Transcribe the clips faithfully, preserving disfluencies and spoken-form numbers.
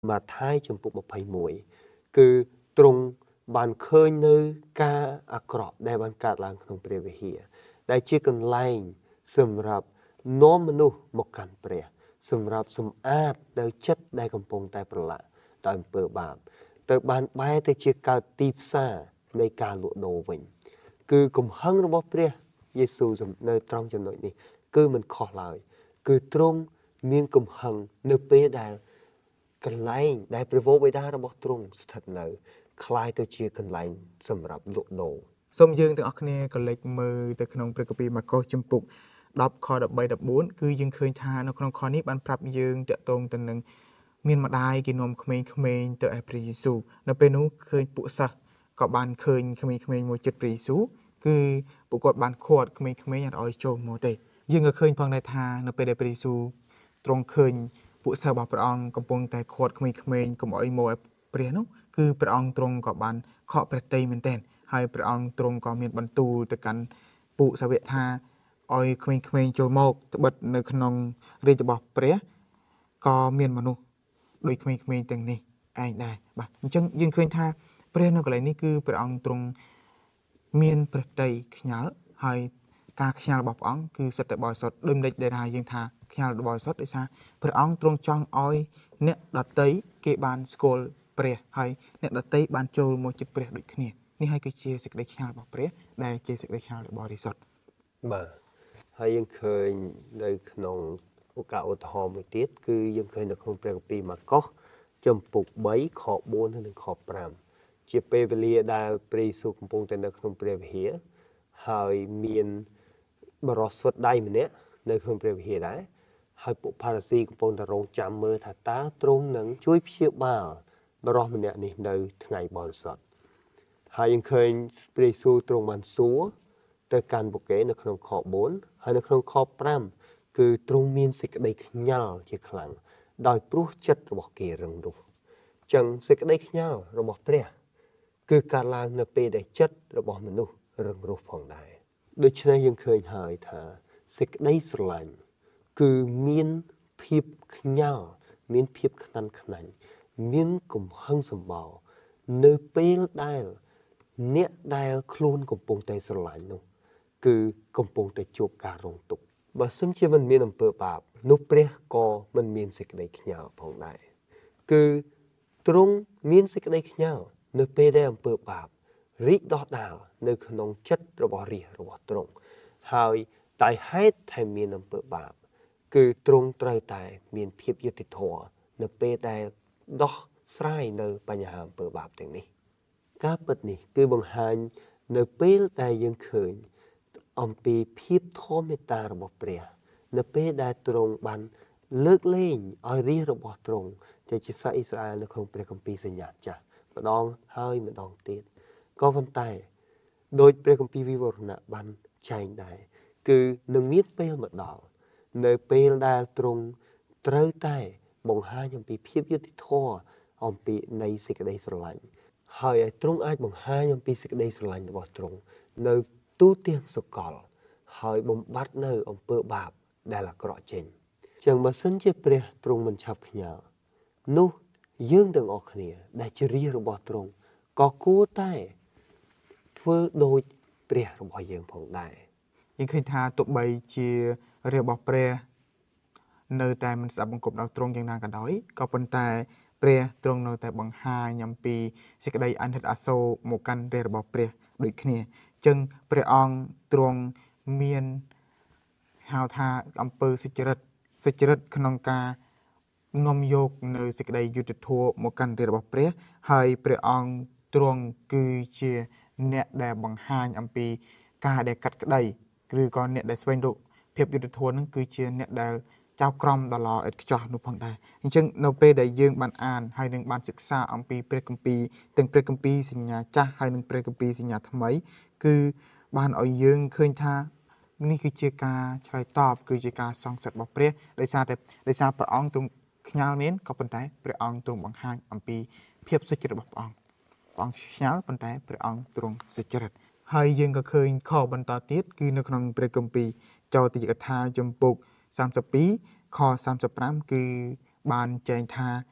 มาท้ายจมปุกมาภัยมวยคือตรงบานเคยเนื้อกาอากรอบได้บานกาดลางของเปรียวิเฮียได้ชื่อกันไล่สำหรับน้อมมนุษย์มกันเปรียสำหรับสมอาดได้ชัดได้กำปงแต่ประหลาดตอนเปิดบาปแต่บานใบแต่ชื่อการตีซาในการหลุดโนวิญคือกลุ่มหังระบบเปรียเยซูในตรงจำนวนนี้คือมันขอลอยคือตรงมีกลุ่มหังเนื้อเปรียได้กันไล่ได้ประโวไปได้ระบบตรงสถานเนื้อคล้ายตัวเชียกันไล่สำหรับหลุดโนส้มยืงถึงออกเนี่ยก็เล็กมือแต่ขนมเปรกปีมาก็จมปุกดับคอดับใบดับบุญคือยังเคยทานในขนมคอนี้บันปรับยืงจะตรงตันหนึ่งเมียนมาได้กินนมเขมรเขมรตัวไอปรีสูในเป็นนู้เคยปุษะก็บานเคยเขมรเขมรมวยจุดปรีสูคือปุกดบานขวดเขมรเขมรยันออยโจโมเตยังก็เคยพังในทาในเป็นไอปรีสูตรงเคยปุษะบอกพระองค์กำปงแต่ขวดเขมรเขมรก็มอยโมไอเปรียนู้คือพระองค์ตรงกับบานเคาะประเตยมันเต้นให้พระองค์ตรงก็มีบรรทุแต่กันปุสเวทาออยเขมรเขมรโจโมกตบดในขนมเรียจะบอกเปรียก็มีมนุษย์โดยเขมรเขมรต่างนี้ไอ้ได้บ่จังยังเคยท่าเปรียนก็เลยนี่คือพระองค์ตรงมีนประเตยขยัลให้การขยัลบอกองคือสติบอยสดดื่มเด็กเดรายยังท่าขยัลบอยสดได้ซะพระองค์ตรงจ้องออยเนี่ยดัดเตยเก็บบานสโกลเปรียให้เนี่ยดัดเตยบานโจลโมจิเปรียโดยขณีนี่ให้คือเชียร์สิกได้ขยัลบอกเปรียได้เชียร์สิกได้ขยัลบริสุทธิ์บ่ให้ยังเคยในขนมโอกาสอดหอมอีกทีคือยังเคยในขนมเปรี้ยวปีมาก็จมปุกใบขอบโบนถึงขอบปรามเจียเปเปเลียได้ปรีสุกปงแต่ในขนมเปรี้ยวเหียหายเมียนบรอสดได้เหมือนเนี้ยในขนมเปรี้ยวเหียได้หายปุกพาราซีปงแต่รงจำมือถัดตาตรงหนังช่วยเพียบ่าบรอมันเนี้ยนี่ในไงบอลสดหายยังเคยปรีสุตรงมันซัวแต่การบุกเกในขนมขอบโบนหายในขนมขอบปรามคือตรงมีนสิกได้ขยาวเจีคลังโดยปลุกจัดระบบเกรังดูจังสิกได้ขยาวระบบเปรี้ยคือการล้างเนื้อเปได้จัดระบบมนุษย์เรื่องรูปของได้โดยเฉพาะยังเคยหายថាสิกได้สลายคือมีนผิบขยาวมีนผิบขนันขนันมีนกลุ่มหังสมบูรณ์เนื้อเปได้เนี่ยได้คลูนกลุ่มปงใจสลายนู่คือกลุ่มปงใจจูบการลงตุกบ่ซึ่งเชื่อมันมีอำเภอบาปนุเปรียก็มันมีสิกได้ขยาวของได้คือตรงมีสิกได้ขยาวเนื้อเปได้อำเภอบาปริดอดาวในขนมจัดระบเรียระบตรงหายตายให้ไทยมีอำเภอบาปคือตรงไตรตายมีเพียบยุติธรรมเนื้อเปได้ดอกสลายในปัญหาอำเภอบาปอย่างนี้การปิดนี้คือบางหายเนื้อเปได้ยังเคยอมปีพีบท้อเมตตาระบบเปรียเนเป้ได้ตรงบันเลิกเล่นอรีระบบตรงจะจะสอิสราเอลในของเปรียคัมปีสัญญาจ้ะมาดองเฮ้ยมาดองตีดก็วันไตโดยเปรียคัมปีวิวรณะบันใจได้คือหนึ่งมีดเปลมาดองเนเป้ได้ตรงเตยใต้บงห้ายังปีพีบยุติท่ออมปีในสิกได้สลายเฮ้ยตรงไอ้บงห้ายังปีสิกได้สลายระบบตรงในตู้เตียงสกอลหายบ่มบัดเนออำเภอบาปได้ละเกราะเจนจังมาสันเจเปรียตรงมันชับขยานุยื่นดังออกขเนียได้จะเรียระบอตรงก็กู้ใต้เพื่อโดยเปรียระบอยังผ่องได้ยังเคยทาตุใบเชียเรียบอกเปรียเนอแต่มันสับบังกบเราตรงอย่างนานกันด้อยก็เป็นแต่เปรียตรงเนอแต่บังหายำปีสิกได้อันทัดอาโซหมกันเรียบอกเปรียโดยขเนียจึงพระองค์ตรงเมียนหาวทาอำเภอสุจริตสุจริตขนงกานมโยกในสิกได้ยุติทัวหมกันเรียบเปรียให้พระองค์ตรงคือเชียเนตได้บังหายอำปีกาได้กัดกระไดหรือก่อนเนตได้สเวนดุเพียบยุติทัวนั่นคือเชียเนตได้เจ้ากรมตลอดเอ็ดจอนุพังได้จึงโนเปได้ยื่นบันอ่านให้หนึ่งบันศึกษาอำปีเปรกัมปีตึงเปรกัมปีสัญญาจ้าให้หนึ่งเปรกัมปีสัญญาทำไมคือบ้านเอายืงเคยท่านี่คือเจกาชายตอบคือเจกาสองสัตว์บอกเปรี้ยได้ทราบแต่ได้ทราบพระองค์ตรงขยาวเน้นก็เป็นแต่พระองค์ตรงบางหางอัมปีเพียบสุจริตบอกพระองค์พระองค์ขยาวเป็นแต่พระองค์ตรงสุจริตให้ยืงก็เคยข้อบรรทาติดคือในขนมเปรกัมปีเจ้าติกทาจมปุกสามสิบปีข้อสามสิบสามคือบานใจทา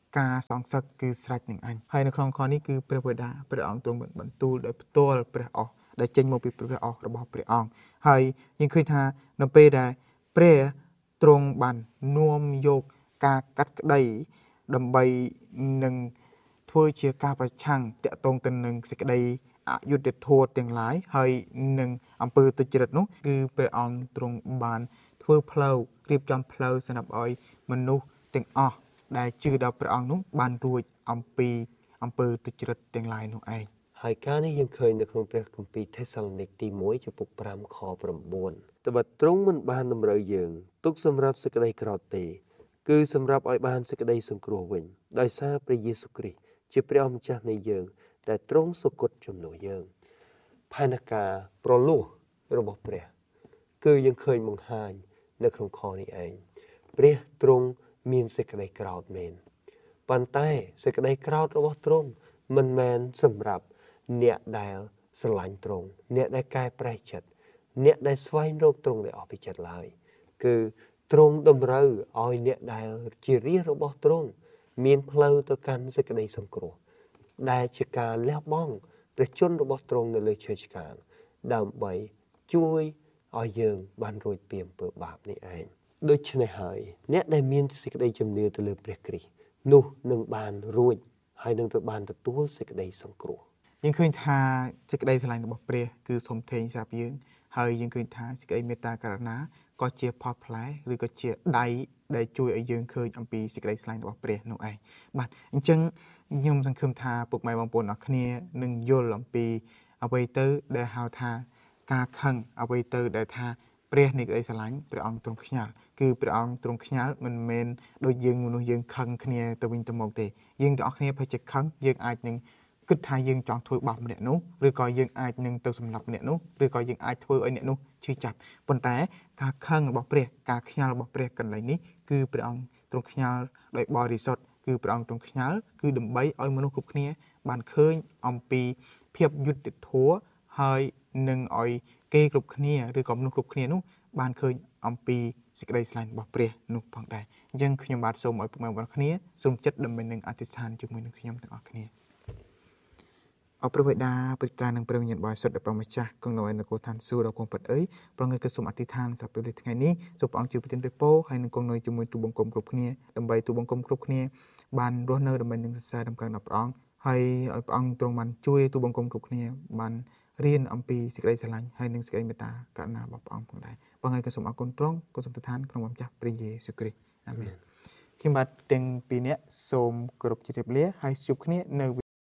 ការសងសឹកគឺស្រេចនឹងអញហើយនៅក្នុងខនេះគឺព្រះបិតាព្រះអង្គទ្រង់បន្ទូលដោយផ្ទាល់ព្រះអស់ដែលចេញមកពីព្រះអស់របស់ព្រះអង្គហើយយើងឃើញថានៅពេលដែលព្រះទ្រង់បាននាំយកការកាត់ក្តីដើម្បីនឹងធ្វើជាការប្រឆាំងតាក់ទងទៅនឹងសេចក្តីអយុត្តិធម៌ទាំងឡាយហើយនឹងអំពើទុច្ចរិតនោះគឺព្រះអង្គទ្រង់បានធ្វើផ្លូវរៀបចំផ្លូវសម្រាប់ឲ្យមនុស្សទាំងអស់ដែលជឿដល់ព្រះអង្គនោះបានរួចអំពីអំពើទុច្ចរិតទាំងឡាយនោះឯងហើយការនេះយើងឃើញនៅក្នុងព្រះគម្ពីរថេសាឡូនីកទីមួយចំពុក5ខ9តែបើទ្រង់មិនបានតម្រូវយើងទុកសម្រាប់សេចក្តីក្រោធទេគឺសម្រាប់ឲ្យបានសេចក្តីសង្គ្រោះវិញដោយសារព្រះយេស៊ូវគ្រីស្ទជាព្រះម្ចាស់នៃយើងដែលទ្រង់សុគតជំនួសយើងផែនការប្រលោះរបស់ព្រះគឺយើងឃើញបង្ហាញនៅក្នុងខនេះឯងព្រះទ្រង់មានសេចក្តីក្រោធមែនប៉ុន្តែសេចក្តីក្រោធរបស់ទ្រង់មិនមែនសម្រាប់អ្នកដែលស្រឡាញ់ទ្រង់អ្នកដែលកែប្រែចិត្តអ្នកដែលស្វែងរកទ្រង់ដោយអស់ពីចិត្តឡើយគឺទ្រង់តម្រូវឲ្យអ្នកដែលជារាជរបស់ទ្រង់មានផ្លូវទៅកាន់សេចក្តីសង្គ្រោះដែលជាការលះបង់ព្រះជន្មរបស់ទ្រង់នៅលើឈើឆ្កាងដើម្បីជួយឲ្យយើងបានរួចពីអំពើបាបនេះឯងដូច្នេះហើយអ្នកដែលមានសេចក្តីជំនឿទៅលើព្រះគ្រីស្ទនោះនឹងបានរួចហើយនឹងទៅបានទទួលសេចក្តីសង្គ្រោះយើងឃើញថាសេចក្តីស្រឡាញ់របស់ព្រះគឺសំថេងសម្រាប់យើងហើយយើងឃើញថាសេចក្តីមេត្តាករុណាក៏ជាផលផ្លែឬក៏ជាដៃដែលជួយឲ្យយើងឃើញអំពីសេចក្តីស្រឡាញ់របស់ព្រះនោះឯងបាទអញ្ចឹងខ្ញុំសង្ឃឹមថាពុកម៉ែបងប្អូនអរគ្នានឹងយល់អំពីអ្វីទៅដែលហៅថាការខឹងអ្វីទៅដែលថាព្រះនៃក្តីស្រឡាញ់ព្រះអង្គទ្រង់ខ្ញាល់គឺព្រះអង្គទ្រង់ខ្ញាល់មិនមែនដូចយើងមនុស្សយើងខឹងគ្នាទៅវិញទៅមកទេយើងទាំងអស់គ្នាប្រហែលជាខឹងយើងអាចនឹងគិតថាយើងចង់ធ្វើបាបម្នាក់នោះឬក៏យើងអាចនឹងទៅសម្លាប់ម្នាក់នោះឬក៏យើងអាចធ្វើឲ្យអ្នកនោះឈឺចាប់ប៉ុន្តែការខឹងរបស់ព្រះការខ្ញាល់របស់ព្រះកន្លែងនេះគឺព្រះអង្គទ្រង់ខ្ញាល់ដោយបរិសុទ្ធគឺព្រះអង្គទ្រង់ខ្ញាល់គឺដើម្បីឲ្យមនុស្សគ្រប់គ្នាបានឃើញអំពីភាពយុត្តិធម៌ហើយនឹងឲ្យគេគ្រប់គ្នាឬក៏មនុស្សគ្រប់គ្នានោះបានឃើញអំពីសេចក្តីស្រឡាញ់របស់ព្រះនោះផងដែរអញ្ចឹងខ្ញុំបាទសូមឲ្យពុកម៉ែបងប្អូនគ្នាសូមចិត្តដើម្បីនឹងអធិដ្ឋានជាមួយនឹងខ្ញុំទាំងអស់គ្នាអរព្រះបិតាព្រះត្រានិងព្រះវិញ្ញាណបរិសុទ្ធដែលព្រះម្ចាស់គង់នៅឯនគរឋានសួគ៌ដ៏គង់ពិតអើយព្រះអង្គក៏សូមអធិដ្ឋានសម្រាប់ពេលថ្ងៃនេះសូមព្រះអង្គជួយប្រទានព្រះពរហើយនឹងគង់នៅជាមួយទូបង្គំគ្រប់គ្នាដើម្បីទូបង្គំគ្រប់គ្នាបានរស់នៅដើម្បីនឹងសរសើរដំណើរដល់ព្រះអង្គហើយឲ្យព្រះអង្គទ្រង់បានជួយទូបង្គំគ្រប់គ្នាបានរៀនអំពីសេចក្តីស្រឡាញ់ហើយនិងសេចក្តីមេត្តាករុណារបស់ព្រះអង្គផងដែរបងហើយក៏សូមអរគុណទ្រង់ក៏សូមទដ្ឋានក្នុងព្រះម្ចាស់ព្រះយេស៊ូវគ្រីស្ទអាមែនខ្ញុំបាទទាំងពីរនាក់សូមគោរពជម្រាបលាហើយជួបគ្នានៅ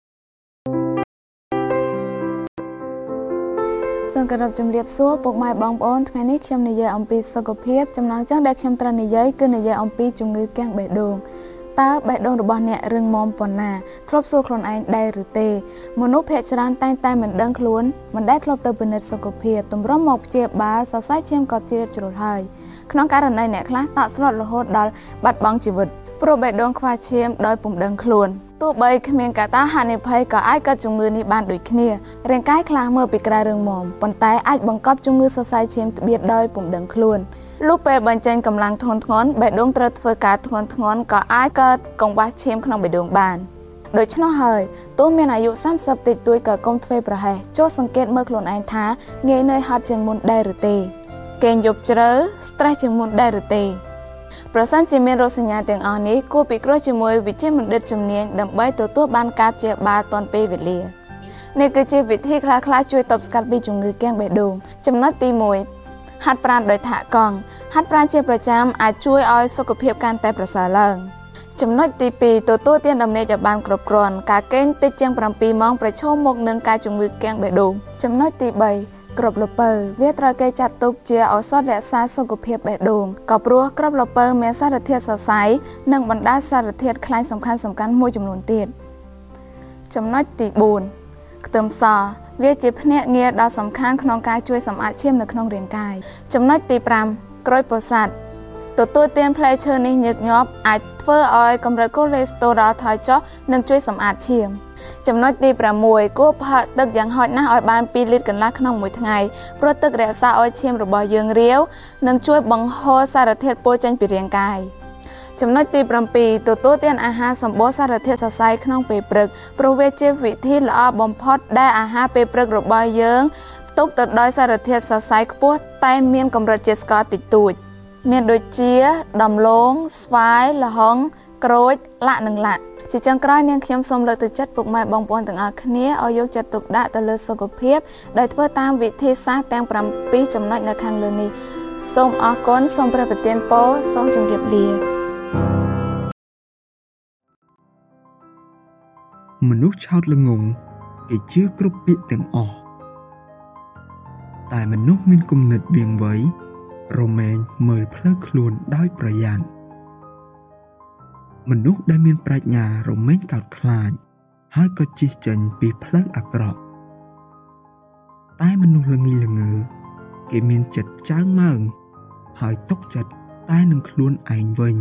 សូមគោរពជម្រាបសួរពុកម៉ែបងប្អូនថ្ងៃនេះខ្ញុំនិយាយអំពីសុខភាពចំណងចង់ដែលខ្ញុំត្រូវនិយាយគឺនិយាយអំពីជំងឺគាំងបេះដូងតើបេះដូងរបស់អ្នករឹងមាំប៉ុណ្ណាធ្លាប់សួរខ្លួនឯងដែរឬទេមនុស្សភាគច្រើនតែងតែមិនដឹងខ្លួនមិនដែលធ្លាប់ទៅពិនិត្យសុខភាពទម្រាំមកព្យាបាលសរសៃឈាមក៏ជ្រៀតជ្រុលហើយក្នុងករណីអ្នកខ្លះតក់ស្លុតរហូតដល់បាត់បង់ជីវិតព្រោះបេះដូងខ្វះឈាមដោយពុំដឹងខ្លួនទោះបីគ្មានកត្តាហានិភ័យក៏អាចកើតជំងឺនេះបានដូចគ្នារាងកាយខ្លះមើលពីក្រៅរឹងមាំប៉ុន្តែអាចបង្កប់ជំងឺសរសៃឈាមត្បៀតដោយពុំដឹងខ្លួនលុះពេលបញ្ចេញកម្លាំងធ្ងន់ធ្ងរបេះដូងត្រូវធ្វើការធ្ងន់ធ្ងរក៏អាចកើតកង្វះឈាមក្នុងបេះដូងបានដូច្នោះហើយទោះមានអាយុសាមសិបតិចតួចក៏កុំធ្វេសប្រហែសចូលសង្កេតមើលខ្លួនឯងថាងាយនឿយហត់ជាងមុនដែរឬទេគេងយប់ជ្រៅ stress ជាងមុនដែរឬទេប្រសិនជាមានរោគសញ្ញាទាំងអស់នេះគួរពិគ្រោះជាមួយវិជ្ជាបណ្ឌិតជំនាញដើម្បីទទួលបានការព្យាបាលទាន់ពេលវេលានេះគឺជាវិធីខ្លះៗជួយទប់ស្កាត់ពីជំងឺគាំងបេះដូងចំណុចទីមួយហាត់ប្រាណដោយថាកង់ហាត់ប្រាណជាប្រចាំអាចជួយឲ្យសុខភាពកាន់តែប្រសើរឡើងចំណុចទីពីរទទួលទានដំណេកឲ្យបានគ្រប់គ្រាន់ការគេងតិចជាងប្រាំពីរម៉ោងប្រឈមមុខនឹងការជំងឺគាំងបេះដូងចំណុចទីបីគ្រាប់ល្ពៅវាត្រូវគេចាត់ទុកជាឱសថរក្សាសុខភាពបេះដូងក៏ព្រោះគ្រាប់ល្ពៅមានសារធាតុសរសៃនិងបណ្ដាសារធាតុខ្លាញ់សំខាន់សំខាន់មួយចំនួនទៀតចំណុចទីបួនខ្ទឹមសវាជាភ្នាក់ងារដ៏សំខាន់ក្នុងការជួយសម្អាតឈាមនៅក្នុងរាងកាយចំណុចទីប្រាំក្រូចពោធិ៍សាត់ទទួលទានផ្លែឈើនេះញឹកញាប់អាចធ្វើឲ្យកម្រិតកូលេស្តេរ៉ុលថយចុះនិងជួយសម្អាតឈាមចំណុចទីប្រាំមួយគួរផឹកទឹកយ៉ាងហោចណាស់ឲ្យបានពីរលីត្រកន្លះក្នុងមួយថ្ងៃព្រោះទឹករក្សាឲ្យឈាមរបស់យើងរាវនិងជួយបង្ហូរសារធាតុពុលចេញពីរាងកាយចំណុចទីប្រាំពីរទទួលទានអាហារសម្បូរសារធាតុសរសៃក្នុងពេលព្រឹកព្រោះវាជាវិធីល្អបំផុតដែលអាហារពេលព្រឹករបស់យើងផ្ទុកទៅដោយសារធាតុសរសៃខ្ពស់តែមានកម្រិតជាតិស្ករតិចតួចមានដូចជាដំឡូងស្វាយល្ហុងក្រូចលាក់និងលាក់ជាចុងក្រោយនាងខ្ញុំសូមលើកទឹកចិត្តពុកម៉ែបងប្អូនទាំងអស់គ្នាឲ្យយកចិត្តទុកដាក់ទៅលើសុខភាពដោយធ្វើតាមវិធីសាស្ត្រទាំងប្រាំពីរចំណុចនៅខាងលើនេះសូមអរគុណសូមព្រះប្រទានពរសូមជម្រាបលាមនុស្សឆោតល្ងង់គេជឿគ្រប់ពាក្យទាំងអស់តែមនុស្សមានគំនិតវាងវៃរមែងមើលផ្លូវខ្លួនដោយប្រយ័ត្នមនុស្សដែលមានប្រាជ្ញារមែងកោតខ្លាចហើយក៏ជិះចេញពីផ្លូវអាក្រក់តែមនុស្សល្ងីល្ងើគេមានចិត្តចើងម៉ើងហើយទុកចិត្តតែនឹងខ្លួនឯងវិញ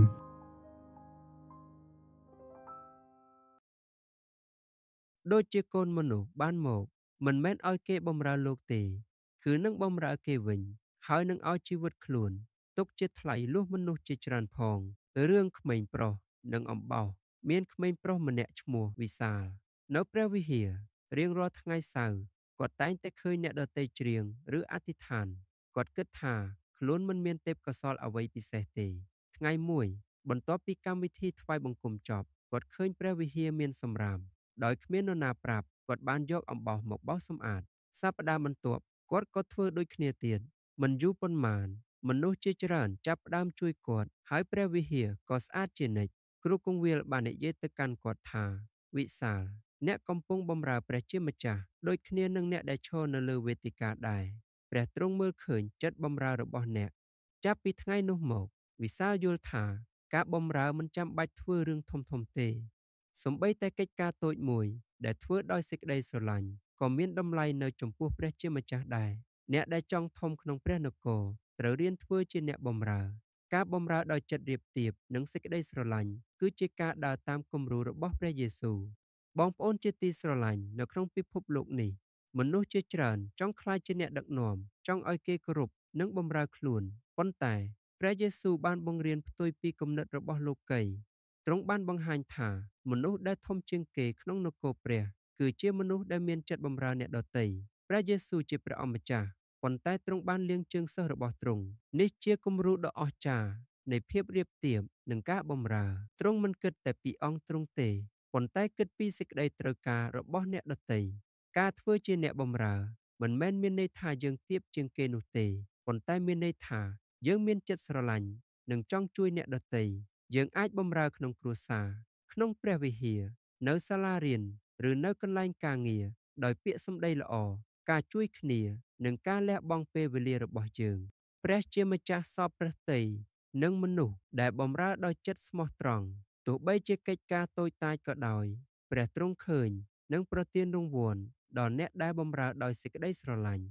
ដូចជាកូនមនុស្សបានមកមិនមែនឲ្យគេបំរើលោកទេគឺនឹងបំរើគេវិញហើយនឹងឲ្យជីវិតខ្លួនទុកជាថ្លៃលួសមនុស្សជាច្រើនផងរឿងក្មេងប្រុសនិងអំបោសមានក្មេងប្រុសម្នាក់ឈ្មោះវិសាលនៅព្រះវិហាររៀងរាល់ថ្ងៃសៅរ៍គាត់តែងតែឃើញអ្នកដទៃច្រៀងឬអធិដ្ឋានគាត់គិតថាខ្លួនមិនមានទេពកោសល្យអ្វីពិសេសទេថ្ងៃមួយបន្ទាប់ពីកម្មវិធីថ្វាយបង្គំចប់គាត់ឃើញព្រះវិហារមានសម្រាមដោយគ្មាននរណាប្រាប់គាត់បានយកអំបោសមកបោសសម្អាតសប្តាហ៍បន្ទាប់គាត់ក៏ធ្វើដូចគ្នាទៀតមិនយូរប៉ុន្មានមនុស្សជាច្រើនចាប់ផ្ដើមជួយគាត់ហើយព្រះវិហារក៏ស្អាតជានិច្ចគ្រូគង្វាលបាននិយាយទៅកាន់គាត់ថាវិសាលអ្នកកំពុងបម្រើព្រះជាម្ចាស់ដូចគ្នានឹងអ្នកដែលឈរនៅលើវេទិកាដែរព្រះទ្រង់មើលឃើញចិត្តបម្រើរបស់អ្នកចាប់ពីថ្ងៃនោះមកវិសាលយល់ថាការបម្រើមិនចាំបាច់ធ្វើរឿងធំធំទេសូម្បីតែកិច្ចការតូចមួយដែលធ្វើដោយសេចក្តីស្រឡាញ់ក៏មានតម្លៃនៅចំពោះព្រះជាម្ចាស់ដែរអ្នកដែលចង់ធំក្នុងព្រះនគរត្រូវរៀនធ្វើជាអ្នកបម្រើការបម្រើដោយចិត្តរាបទាបនិងសេចក្តីស្រឡាញ់គឺជាការដើរតាមគំរូរបស់ព្រះយេស៊ូវបងប្អូនជាទីស្រឡាញ់នៅក្នុងពិភពលោកនេះមនុស្សជាច្រើនចង់ក្លាយជាអ្នកដឹកនាំចង់ឲ្យគេគោរពនិងបម្រើខ្លួនប៉ុន្តែព្រះយេស៊ូវបានបង្រៀនផ្ទុយពីគំនិតរបស់លោកីទ្រង់បានបង្ហាញថាមនុស្សដែលធំជាងគេក្នុងនគរព្រះគឺជាមនុស្សដែលមានចិត្តបម្រើអ្នកដទៃព្រះយេស៊ូវជាព្រះអម្ចាស់ប៉ុន្តែទ្រង់បានលាងជើងសិស្សរបស់ទ្រង់នេះជាគំរូដ៏អស្ចារ្យនៃភាពរាបទាបនិងការបម្រើទ្រង់មិនគិតតែពីអង្គទ្រង់ទេប៉ុន្តែគិតពីសេចក្តីត្រូវការរបស់អ្នកដទៃការធ្វើជាអ្នកបម្រើមិនមែនមានន័យថាយើងទាបជាងគេនោះទេប៉ុន្តែមានន័យថាយើងមានចិត្តស្រឡាញ់និងចង់ជួយអ្នកដទៃយើងអាចបម្រើក្នុងគ្រួសារក្នុងព្រះវិហារនៅសាលារៀនឬនៅកន្លែងការងារដោយពាក្យសម្ដីល្អការជួយគ្នានិងការលះបង់ពេលវេលារបស់យើងព្រះជាម្ចាស់សពព្រះទ័យនិងមនុស្សដែលបម្រើដោយចិត្តស្មោះត្រង់ទោះបីជាកិច្ចការតូចតាចក៏ដោយព្រះទ្រង់ឃើញនិងប្រទានរង្វាន់ដល់អ្នកដែលបម្រើដោយសេចក្តីស្រឡាញ់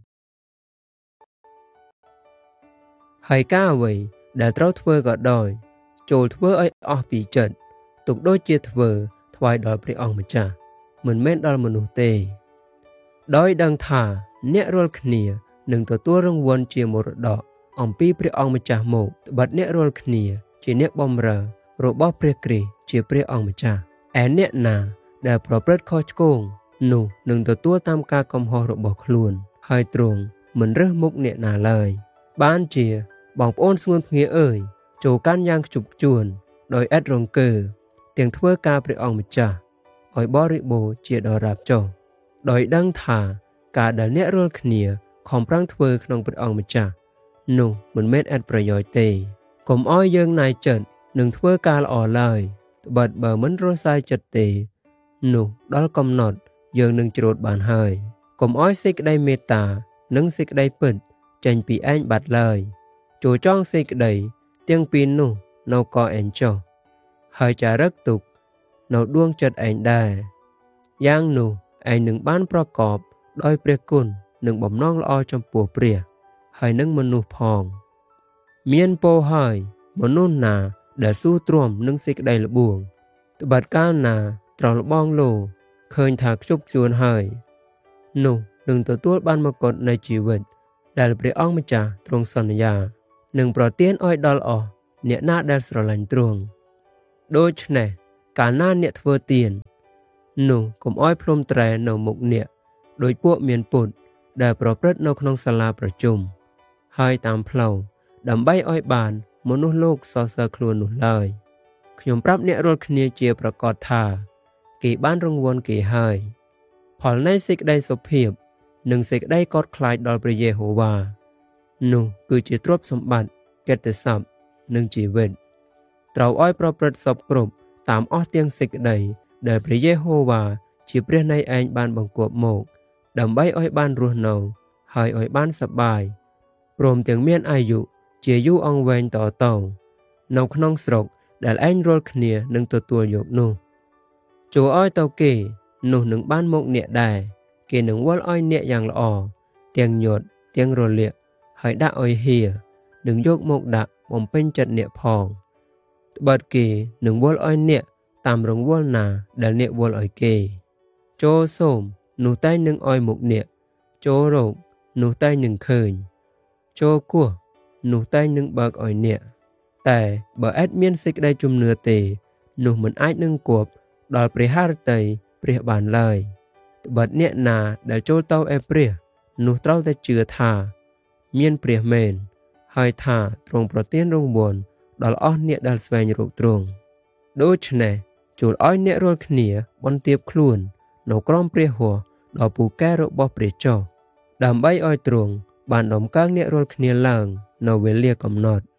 ហើយការអ្វីដែលត្រូវធ្វើក៏ដោយចូលធ្វើឲ្យអស់ពីចិត្តទុកដូចជាធ្វើថ្វាយដល់ព្រះអង្គម្ចាស់មិនមែនដល់មនុស្សទេដោយដឹងថាអ្នករាល់គ្នានឹងទទួលរង្វាន់ជាមរតកអំពីព្រះអង្គម្ចាស់មកត្បិតអ្នករាល់គ្នាជាអ្នកបម្រើរបស់ព្រះគ្រីស្ទជាព្រះអង្គម្ចាស់ឯអ្នកណាដែលប្រព្រឹត្តខុសឆ្គងនោះនឹងទទួលតាមការកំហុសរបស់ខ្លួនហើយទ្រង់មិនរើសមុខអ្នកណាឡើយបានជាបងប្អូនស្ងួនភ្ងាអើយចូលកាន់យ៉ាងខ្ជប់ខ្ជួនដោយឥតរង្គើទាំងធ្វើការព្រះអង្គម្ចាស់ឲ្យបរិបូរណ៍ជាដរាបចុះដោយដឹងថាការដែលអ្នករាល់គ្នាខំប្រឹងធ្វើក្នុងព្រះអង្គម្ចាស់នោះមិនមែនឥតប្រយោជន៍ទេកុំឲ្យយើងណាយចិត្តនឹងធ្វើការល្អឡើយត្បិតបើមិនរសាយចិត្តទេនោះដល់កំណត់យើងនឹងច្រូតបានហើយកុំឲ្យសេចក្តីមេត្តានិងសេចក្តីពិតចេញពីឯងបាត់ឡើយចូលចង់សេចក្តីទាំងពីរនោះនៅកឯងចុះហើយចារឹកទុកនៅដួងចិត្តឯងដែរយ៉ាងនោះឯងនឹងបានប្រកបដោយព្រះគុណនិងបំណងល្អចំពោះព្រះហើយនឹងមនុស្សផងមានពរហើយមនុស្សណាដែលស៊ូទ្រាំនឹងសេចក្តីល្បួងត្បិតកាលណាត្រង់លបងលោឃើញថាខ្ជប់ខ្ជួនហើយនោះនឹងទទួលបានមកុដនៃជីវិតដែលព្រះអង្គម្ចាស់ទ្រង់សន្យានឹងប្រទានឲ្យដល់អស់អ្នកណាដែលស្រឡាញ់ទ្រង់ដូចនេះកាលណាអ្នកធ្វើទាននោះកុំឲ្យភ្លុំត្រែនៅមុខអ្នកដោយពួកមានពុតដែលប្រព្រឹត្តនៅក្នុងសាលាប្រជុំហើយតាមផ្លូវដើម្បីឲ្យបានមនុស្សលោកសរសើរខ្លួននោះឡើយខ្ញុំប្រាប់អ្នករាល់គ្នាជាប្រកាសថាគេបានរង្វាន់គេហើយផលនៃសេចក្តីសុភាពនិងសេចក្តីកោតខ្លាចដល់ព្រះយេហូវ៉ានោះគឺជាទ្រព្យសម្បត្តិកិត្តិស័ព្ទនិងជីវិតត្រូវឲ្យប្រព្រឹត្តសពគ្រប់តាមអស់ទាំងសេចក្តីដែលព្រះយេហូវ៉ាជាព្រះនៃឯងបានបង្គាប់មកដើម្បីឲ្យបានរស់នៅហើយឲ្យបានសប្បាយព្រមទាំងមានអាយុជាយូរអង្វែងតទៅនៅក្នុងស្រុកដែលឯងរាល់គ្នានឹងទទួលយកនោះចូលឲ្យទៅគេនោះនឹងបានមកអ្នកដែរគេនឹងវល់ឲ្យអ្នកយ៉ាងល្អទាំងញាត់ទាំងរលាកហើយដាក់ឲ្យហៀនឹងយកមកដាក់បំពេញចិត្តអ្នកផងត្បិតគេនឹងវល់ឲ្យអ្នកតាមរង្វល់ណាដែលអ្នកវល់ឲ្យគេចូលសូមនោះតែងនឹងឲ្យមុខអ្នកចូលរកនោះតែងនឹងឃើញចូលគោះនោះតែងនឹងបើកឲ្យអ្នកតែបើអត់មានសេចក្តីជំនឿទេនោះមិនអាចនឹងគប់ដល់ព្រះハរតីព្រះបានឡើយត្បិតអ្នកណាដែលចូលទៅឯព្រះនោះត្រូវតែជឿថាមានព្រះមែនហើយថាទ្រង់ប្រទានរង្វាន់ដល់អស់អ្នកដែលស្វែងរកទ្រង់ដូច្នេះចូលឲ្យអ្នករាល់គ្នាបន្ទាបខ្លួននៅក្រោមព្រះហស្ថដ៏ពូកែរបស់ព្រះចុះដើម្បីឲ្យទ្រង់បានដំកើងអ្នករាល់គ្នាឡើងនៅវេលាកំណត់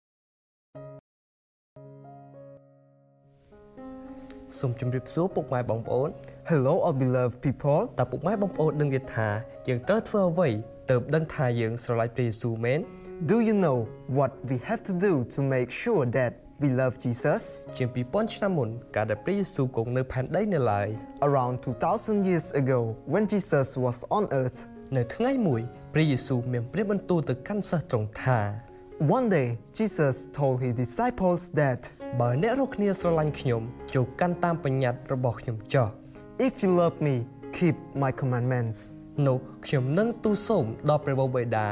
សូមជម្រាបសួរពុកម៉ែបងប្អូន Hello all beloved people តើពុកម៉ែបងប្អូនដឹងទេថាយើងត្រូវធ្វើអ្វីទើបដឹងថាយើងស្រឡាញ់ព្រះយេស៊ូវមែន Do you know what we have to do to make sure that we love Jesus ជាងពីរពាន់ឆ្នាំមុនកាលដែលព្រះយេស៊ូវគង់នៅផែនដីនៅឡើយ Around two thousand years ago when Jesus was on earth នៅថ្ងៃមួយព្រះយេស៊ូវមានព្រះបន្ទូលទៅកាន់សិស្សទ្រង់ថា One day Jesus told his disciples that បើអ្នករាល់គ្នាស្រឡាញ់ខ្ញុំចូលកាន់តាមបញ្ញត្តិរបស់ខ្ញុំចុះ If you love me keep my commandments នោះខ្ញុំនឹងទូលសូមដល់ព្រះបិតា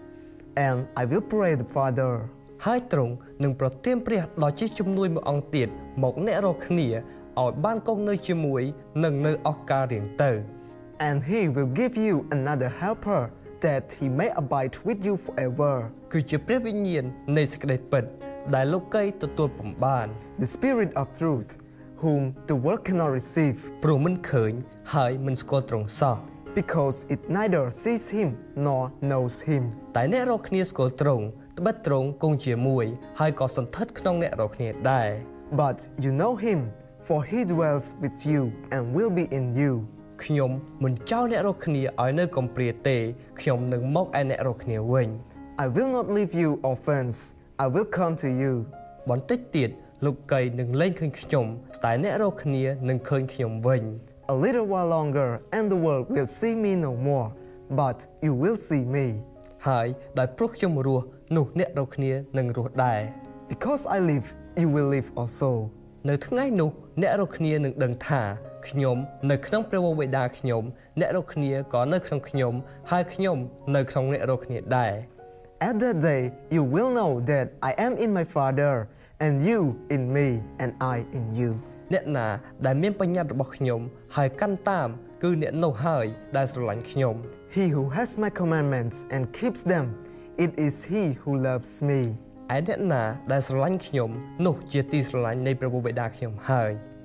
and I will pray the Father ហើយទ្រង់នឹងប្រទានព្រះដ៏ជាជំនួយមួយអង្គទៀតមកអ្នករាល់គ្នាឲ្យបានគង់នៅជាមួយនឹងនៅឱកាសរៀងទៅ And he will give you another helper that he may abide with you forever គឺជាព្រះវិញ្ញាណនៃសេចក្តីពិតដែលលោកីទទួលពំបាន The Spirit of truth whom the world cannot receive ព្រោះមិនឃើញហើយមិនស្គាល់ទ្រង់សោះ because it neither sees him nor knows him តែអ្នករាល់គ្នាស្គាល់ទ្រង់ត្បិតទ្រង់គង់ជាមួយហើយក៏សន្ធិដ្ឋក្នុងអ្នករាល់គ្នាដែរ But you know him for he dwells with you and will be in you ខ្ញុំមិនចោលអ្នករាល់គ្នាឲ្យនៅកំព្រាទេខ្ញុំនឹងមកឯអ្នករាល់គ្នាវិញ I will not leave you orphans I will come to you បន្តិចទៀតលោកីនឹងលែងឃើញខ្ញុំតែអ្នករាល់គ្នានឹងឃើញខ្ញុំវិញ A little while longer and the world will see me no more but you will see me ហើយដោយព្រោះខ្ញុំរស់នោះអ្នករាល់គ្នានឹងរស់ដែរ Because I live you will live also នៅថ្ងៃនោះអ្នករាល់គ្នានឹងដឹងថាខ្ញុំនៅក្នុងព្រះបិតាខ្ញុំអ្នករាល់គ្នាក៏នៅក្នុងខ្ញុំហើយខ្ញុំនៅក្នុងអ្នករាល់គ្នាដែរ At that day you will know that I am in my Father and you in me and I in you អ្នកណាដែលមានបញ្ញត្តិរបស់ខ្ញុំហើយកាន់តាមគឺអ្នកនោះហើយដែលស្រឡាញ់ខ្ញុំ He who has my commandments and keeps them it is he who loves me ឯអ្នកណាដែលស្រឡាញ់ខ្ញុំនោះជាទីស្រឡាញ់នៃព្រះបិតាខ្ញុំហើយ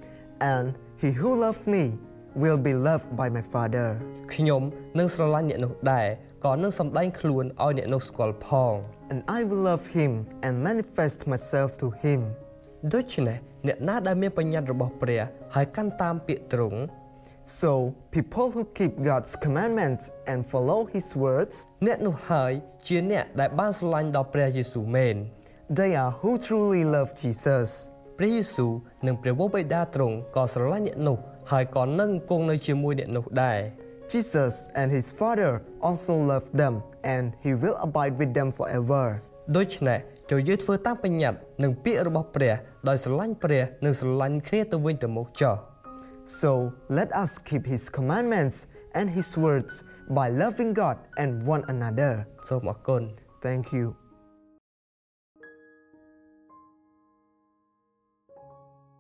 And he who loves me will be loved by my Father ខ្ញុំនឹងស្រឡាញ់អ្នកនោះដែរក៏នឹងសម្ដែងខ្លួនឲ្យអ្នកនោះស្គាល់ផង And I will love him and manifest myself to him ដូច្នេះអ្នកណាដែលមានបញ្ញត្តិរបស់ព្រះហើយកាន់តាមពាក្យទ្រង់ So people who keep God's commandments and follow his words អ្នកនោះហើយជាអ្នកដែលបានស្រឡាញ់ដល់ព្រះយេស៊ូវមែន They are who truly love Jesus ព្រះយេស៊ូវនិងព្រះបិតាទ្រង់ក៏ស្រឡាញ់អ្នកនោះហើយក៏នឹងគង់នៅជាមួយអ្នកនោះដែរ Jesus and his Father also love them and he will abide with them forever ដូច្នេះចូលយើងធ្វើតាមបញ្ញត្តិនិងពាក្យរបស់ព្រះដោយស្រឡាញ់ព្រះនិងស្រឡាញ់គ្នាទៅវិញទៅមកចុះ So let us keep his commandments and his words by loving God and one another សូមអរគុណ Thank you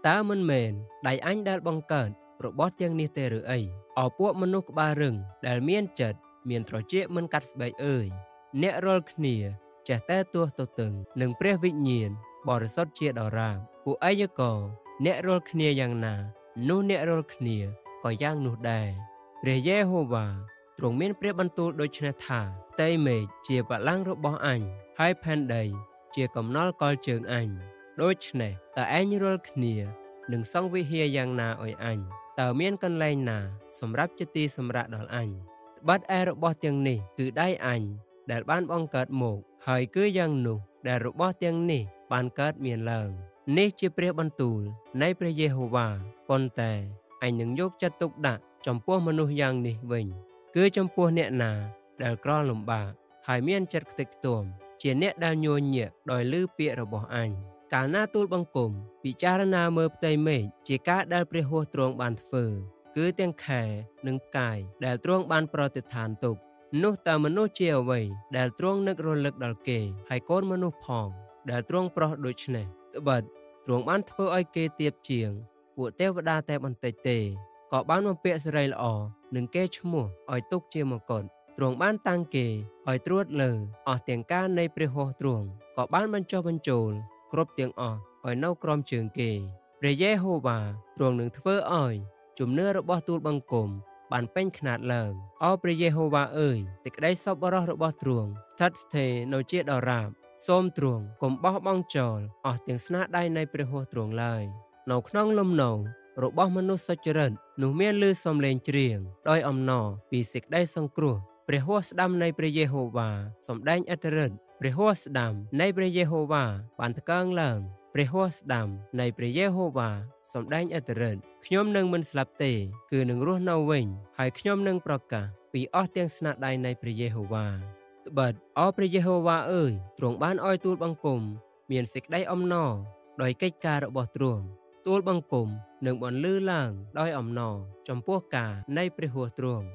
តើមិនមែនដៃអញដែលបង្កើតរបស់ទាំងនេះទេឬអីអោពួកមនុស្សក្បាលរឹងដែលមានចិត្តមានត្រចៀកមិនកាត់ស្បែកអើយអ្នករាល់គ្នាចេះតែទោះទៅតឹងនឹងព្រះវិញ្ញាណបរិសុទ្ធជាដរាបពួកអាយកោអ្នករាល់គ្នាយ៉ាងណានោះអ្នករាល់គ្នាក៏យ៉ាងនោះដែរព្រះយេហូវ៉ាទ្រង់មានព្រះបន្ទូលដូចនេះថាផ្ទៃមេឃជាបល្ល័ង្ករបស់អញហើយផែនដីជាកំណល់កលជើងអញដូច្នេះតើឯងរាល់គ្នានឹងសង់វិហារយ៉ាងណាឲ្យអញតើមានកន្លែងណាសម្រាប់ជាទីសម្រាកដល់អញត្បិតឯរបស់ទាំងនេះគឺដៃអញដែលបានបង្កើតមកហើយគឺយ៉ាងនោះដែលរបស់ទាំងនេះបានកើតមានឡើងនេះជាព្រះបន្ទូលនៃព្រះយេហូវ៉ាប៉ុន្តែអញនឹងយកចិត្តទុកដាក់ចំពោះមនុស្សយ៉ាងនេះវិញគឺចំពោះអ្នកណាដែលក្រលំបាកហើយមានចិត្តខ្ទេចខ្ទាំជាអ្នកដែលញញញាក់ដោយឮពាក្យរបស់អញកាលណាទូលបង្គំពិចារណាមើលផ្ទៃមេឃជាការដែលព្រះហស្ថទ្រង់បានធ្វើគឺទាំងខែនិងផ្កាយដែលទ្រង់បានប្រតិឋានទុកនោះតើមនុស្សជាអ្វីដែលទ្រង់នឹករលឹកដល់គេហើយកូនមនុស្សផងដែលទ្រង់ប្រោះដូច្នេះត្បិតទ្រង់បានធ្វើឲ្យគេទៀបជាងពួកទេវតាតែបន្តិចទេក៏បានបំពាក់សិរីល្អនិងគេឈ្មោះឲ្យទុកជាមកុដទ្រង់បានតាំងគេឲ្យត្រួតលើអស់ទាំងការនៃព្រះហស្ថទ្រង់ក៏បានបញ្ចុះបញ្ចូលគ្រប់ទាំងអស់ឲ្យនៅក្រោមជើងគេព្រះយេហូវ៉ាទ្រង់នឹងធ្វើឲ្យជំនឿរបស់ទូលបង្គំបានពេញខ្នាតឡើងអោព្រះយេហូវ៉ាអើយសេចក្តីសប្បុរសរបស់ទ្រង់ស្ថិតស្ថេរនៅជាដរាបសូមទ្រង់កុំបោះបង់ចោលអស់ទាំងស្នាដៃនៃព្រះហស្ថទ្រង់ឡើយនៅក្នុងលំនៅរបស់មនុស្សសុចរិតនោះមានឮសំឡេងច្រៀងដោយអំណរពីសេចក្តីសង្គ្រោះព្រះហស្ថស្ដាំនៃព្រះយេហូវ៉ាសម្ដែងឥទ្ធិឫទ្ធិព្រះហស្ថស្ដាំនៃព្រះយេហូវ៉ាបានថ្កើងឡើងព្រះហស្ថស្ដាំនៃព្រះយេហូវ៉ាសម្ដែងឥទ្ធិឫទ្ធិខ្ញុំនឹងមិនស្លាប់ទេគឺនឹងរស់នៅវិញហើយខ្ញុំនឹងប្រកាសពីអស់ទាំងស្នាដៃនៃព្រះយេហូវ៉ាត្បិតអោព្រះយេហូវ៉ាអើយទ្រង់បានឲ្យទូលបង្គំមានសេចក្តីអំណរដោយកិច្ចការរបស់ទ្រង់ទូលបង្គំនឹងបន្លឺឡើងដោយអំណរចំពោះការនៃព្រះហស្ថទ្រង់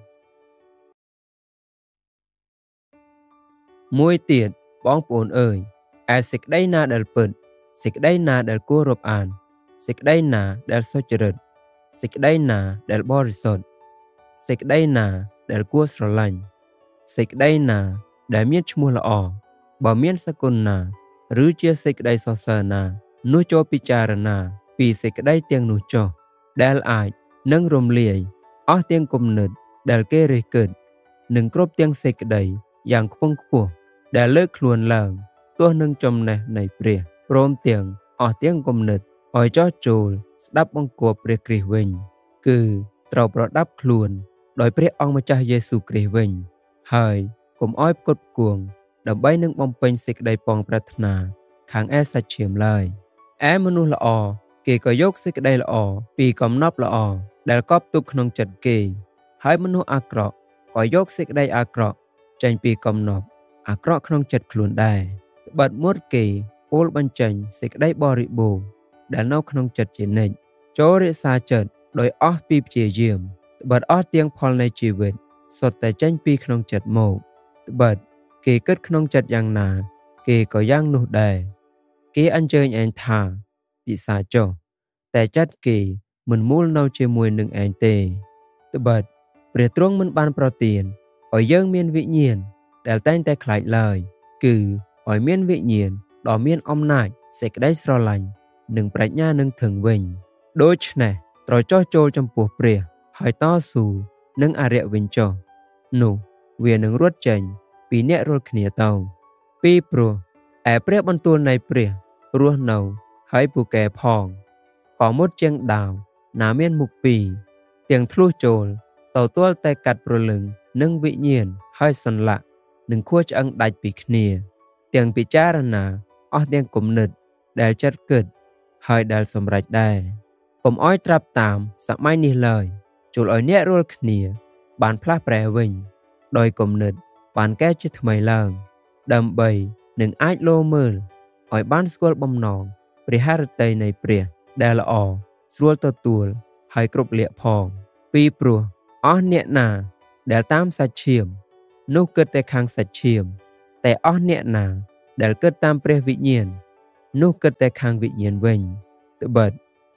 មួយទៀតបងប្អូនអើយឯសេចក្តីណាដែលពិតសេចក្តីណាដែលគួររាប់អានសេចក្តីណាដែលសុចរិតសេចក្តីណាដែលបរិសុទ្ធសេចក្តីណាដែលគួរស្រឡាញ់សេចក្តីណាដែលមានឈ្មោះល្អបើមានសគុណណាឬជាសេចក្តីសរសើរណានោះចូលពិចារណាពីសេចក្តីទាំងនោះចុះដែលអាចនឹងរំលាយអស់ទាំងគំនិតដែលគេរិះគិតនិងគ្រប់ទាំងសេចក្តីយ៉ាងខ្ពង់ខ្ពស់ដែលលើកខ្លួនឡើងទោះនឹងចំណេះនៃព្រះព្រមទាំងអស់ទាំងគំនិតឲ្យចោះចូលស្ដាប់បង្គាប់ព្រះគ្រីស្ទវិញគឺត្រូវប្រដាប់ខ្លួនដោយព្រះអង្គម្ចាស់យេស៊ូវគ្រីស្ទវិញហើយកុំឲ្យផ្គត់ផ្គង់ដើម្បីនឹងបំពេញសេចក្តីប៉ងប្រាថ្នាខាងឯសាច់ឈាមឡើយឯមនុស្សល្អគេក៏យកសេចក្តីល្អពីកំណប់ល្អដែលកប់ទុកក្នុងចិត្តគេហើយមនុស្សអាក្រក់ក៏យកសេចក្តីអាក្រក់ចេញពីកំណប់អាក្រក់ក្នុងចិត្តខ្លួនដែរត្បិតមុតគេពោលបញ្ចេញសេចក្តីបរិបូរណ៍ដែលនៅក្នុងចិត្តជានិច្ចចូលរក្សាចិត្តដោយអស់ពីព្យាយាមត្បិតអស់ទាំងផលនៃជីវិតសុទ្ធតែចេញពីក្នុងចិត្តមកត្បិតគេគិតក្នុងចិត្តយ៉ាងណាគេក៏យ៉ាងនោះដែរគេអញ្ជើញឯងថាពិសាចុះតែចិត្តគេមិនមូលនៅជាមួយនឹងឯងទេត្បិតព្រះទ្រង់មិនបានប្រទានឲ្យយើងមានវិញ្ញាណដែលតែងតែខ្លាចឡើយគឺឲ្យមានវិញ្ញាណដ៏មានអំណាចសេចក្តីស្រឡាញ់និងប្រាជ្ញានឹងធឹងវិញដូច្នេះត្រូវចោះចូលចំពោះព្រះហើយតស៊ូនឹងអរិយវិញចុះនោះវានឹងរត់ចេញពីអ្នករាល់គ្នាទៅពីព្រោះឯព្រះបន្ទូលនៃព្រះរស់នៅហើយពូកែផងក៏មុតជាងដាវណាមានមុខពីរទាំងធ្លុះចូលទៅទាល់តែកាត់ព្រលឹងនិងវិញ្ញាណហើយសន្លាក់នឹងខួរឆ្អឹងដាច់ពីគ្នាទាំងពិចារណាអស់ទាំងគំនិតដែលចិត្តគិតហើយដែលសម្រេចដែរកុំឲ្យត្រាប់តាមសម័យនេះឡើយចូលឲ្យអ្នករាល់គ្នាបានផ្លាស់ប្រែវិញដោយគំនិតបានកែជាថ្មីឡើងដើម្បីនឹងអាចលោមើលឲ្យបានស្គាល់បំណងព្រះハរតីនៃព្រះដែលល្អស្រួលទទួលហើយគ្រប់លក្ខផងពីព្រោះអស់អ្នកណាដែលតាមសាច់ឈាមនោះគិតតែខាងសាច់ឈាមតែអស់អ្នកណាដែលគិតតាមព្រះវិញ្ញាណនោះគិតតែខាងវិញ្ញាណវិញត្បិត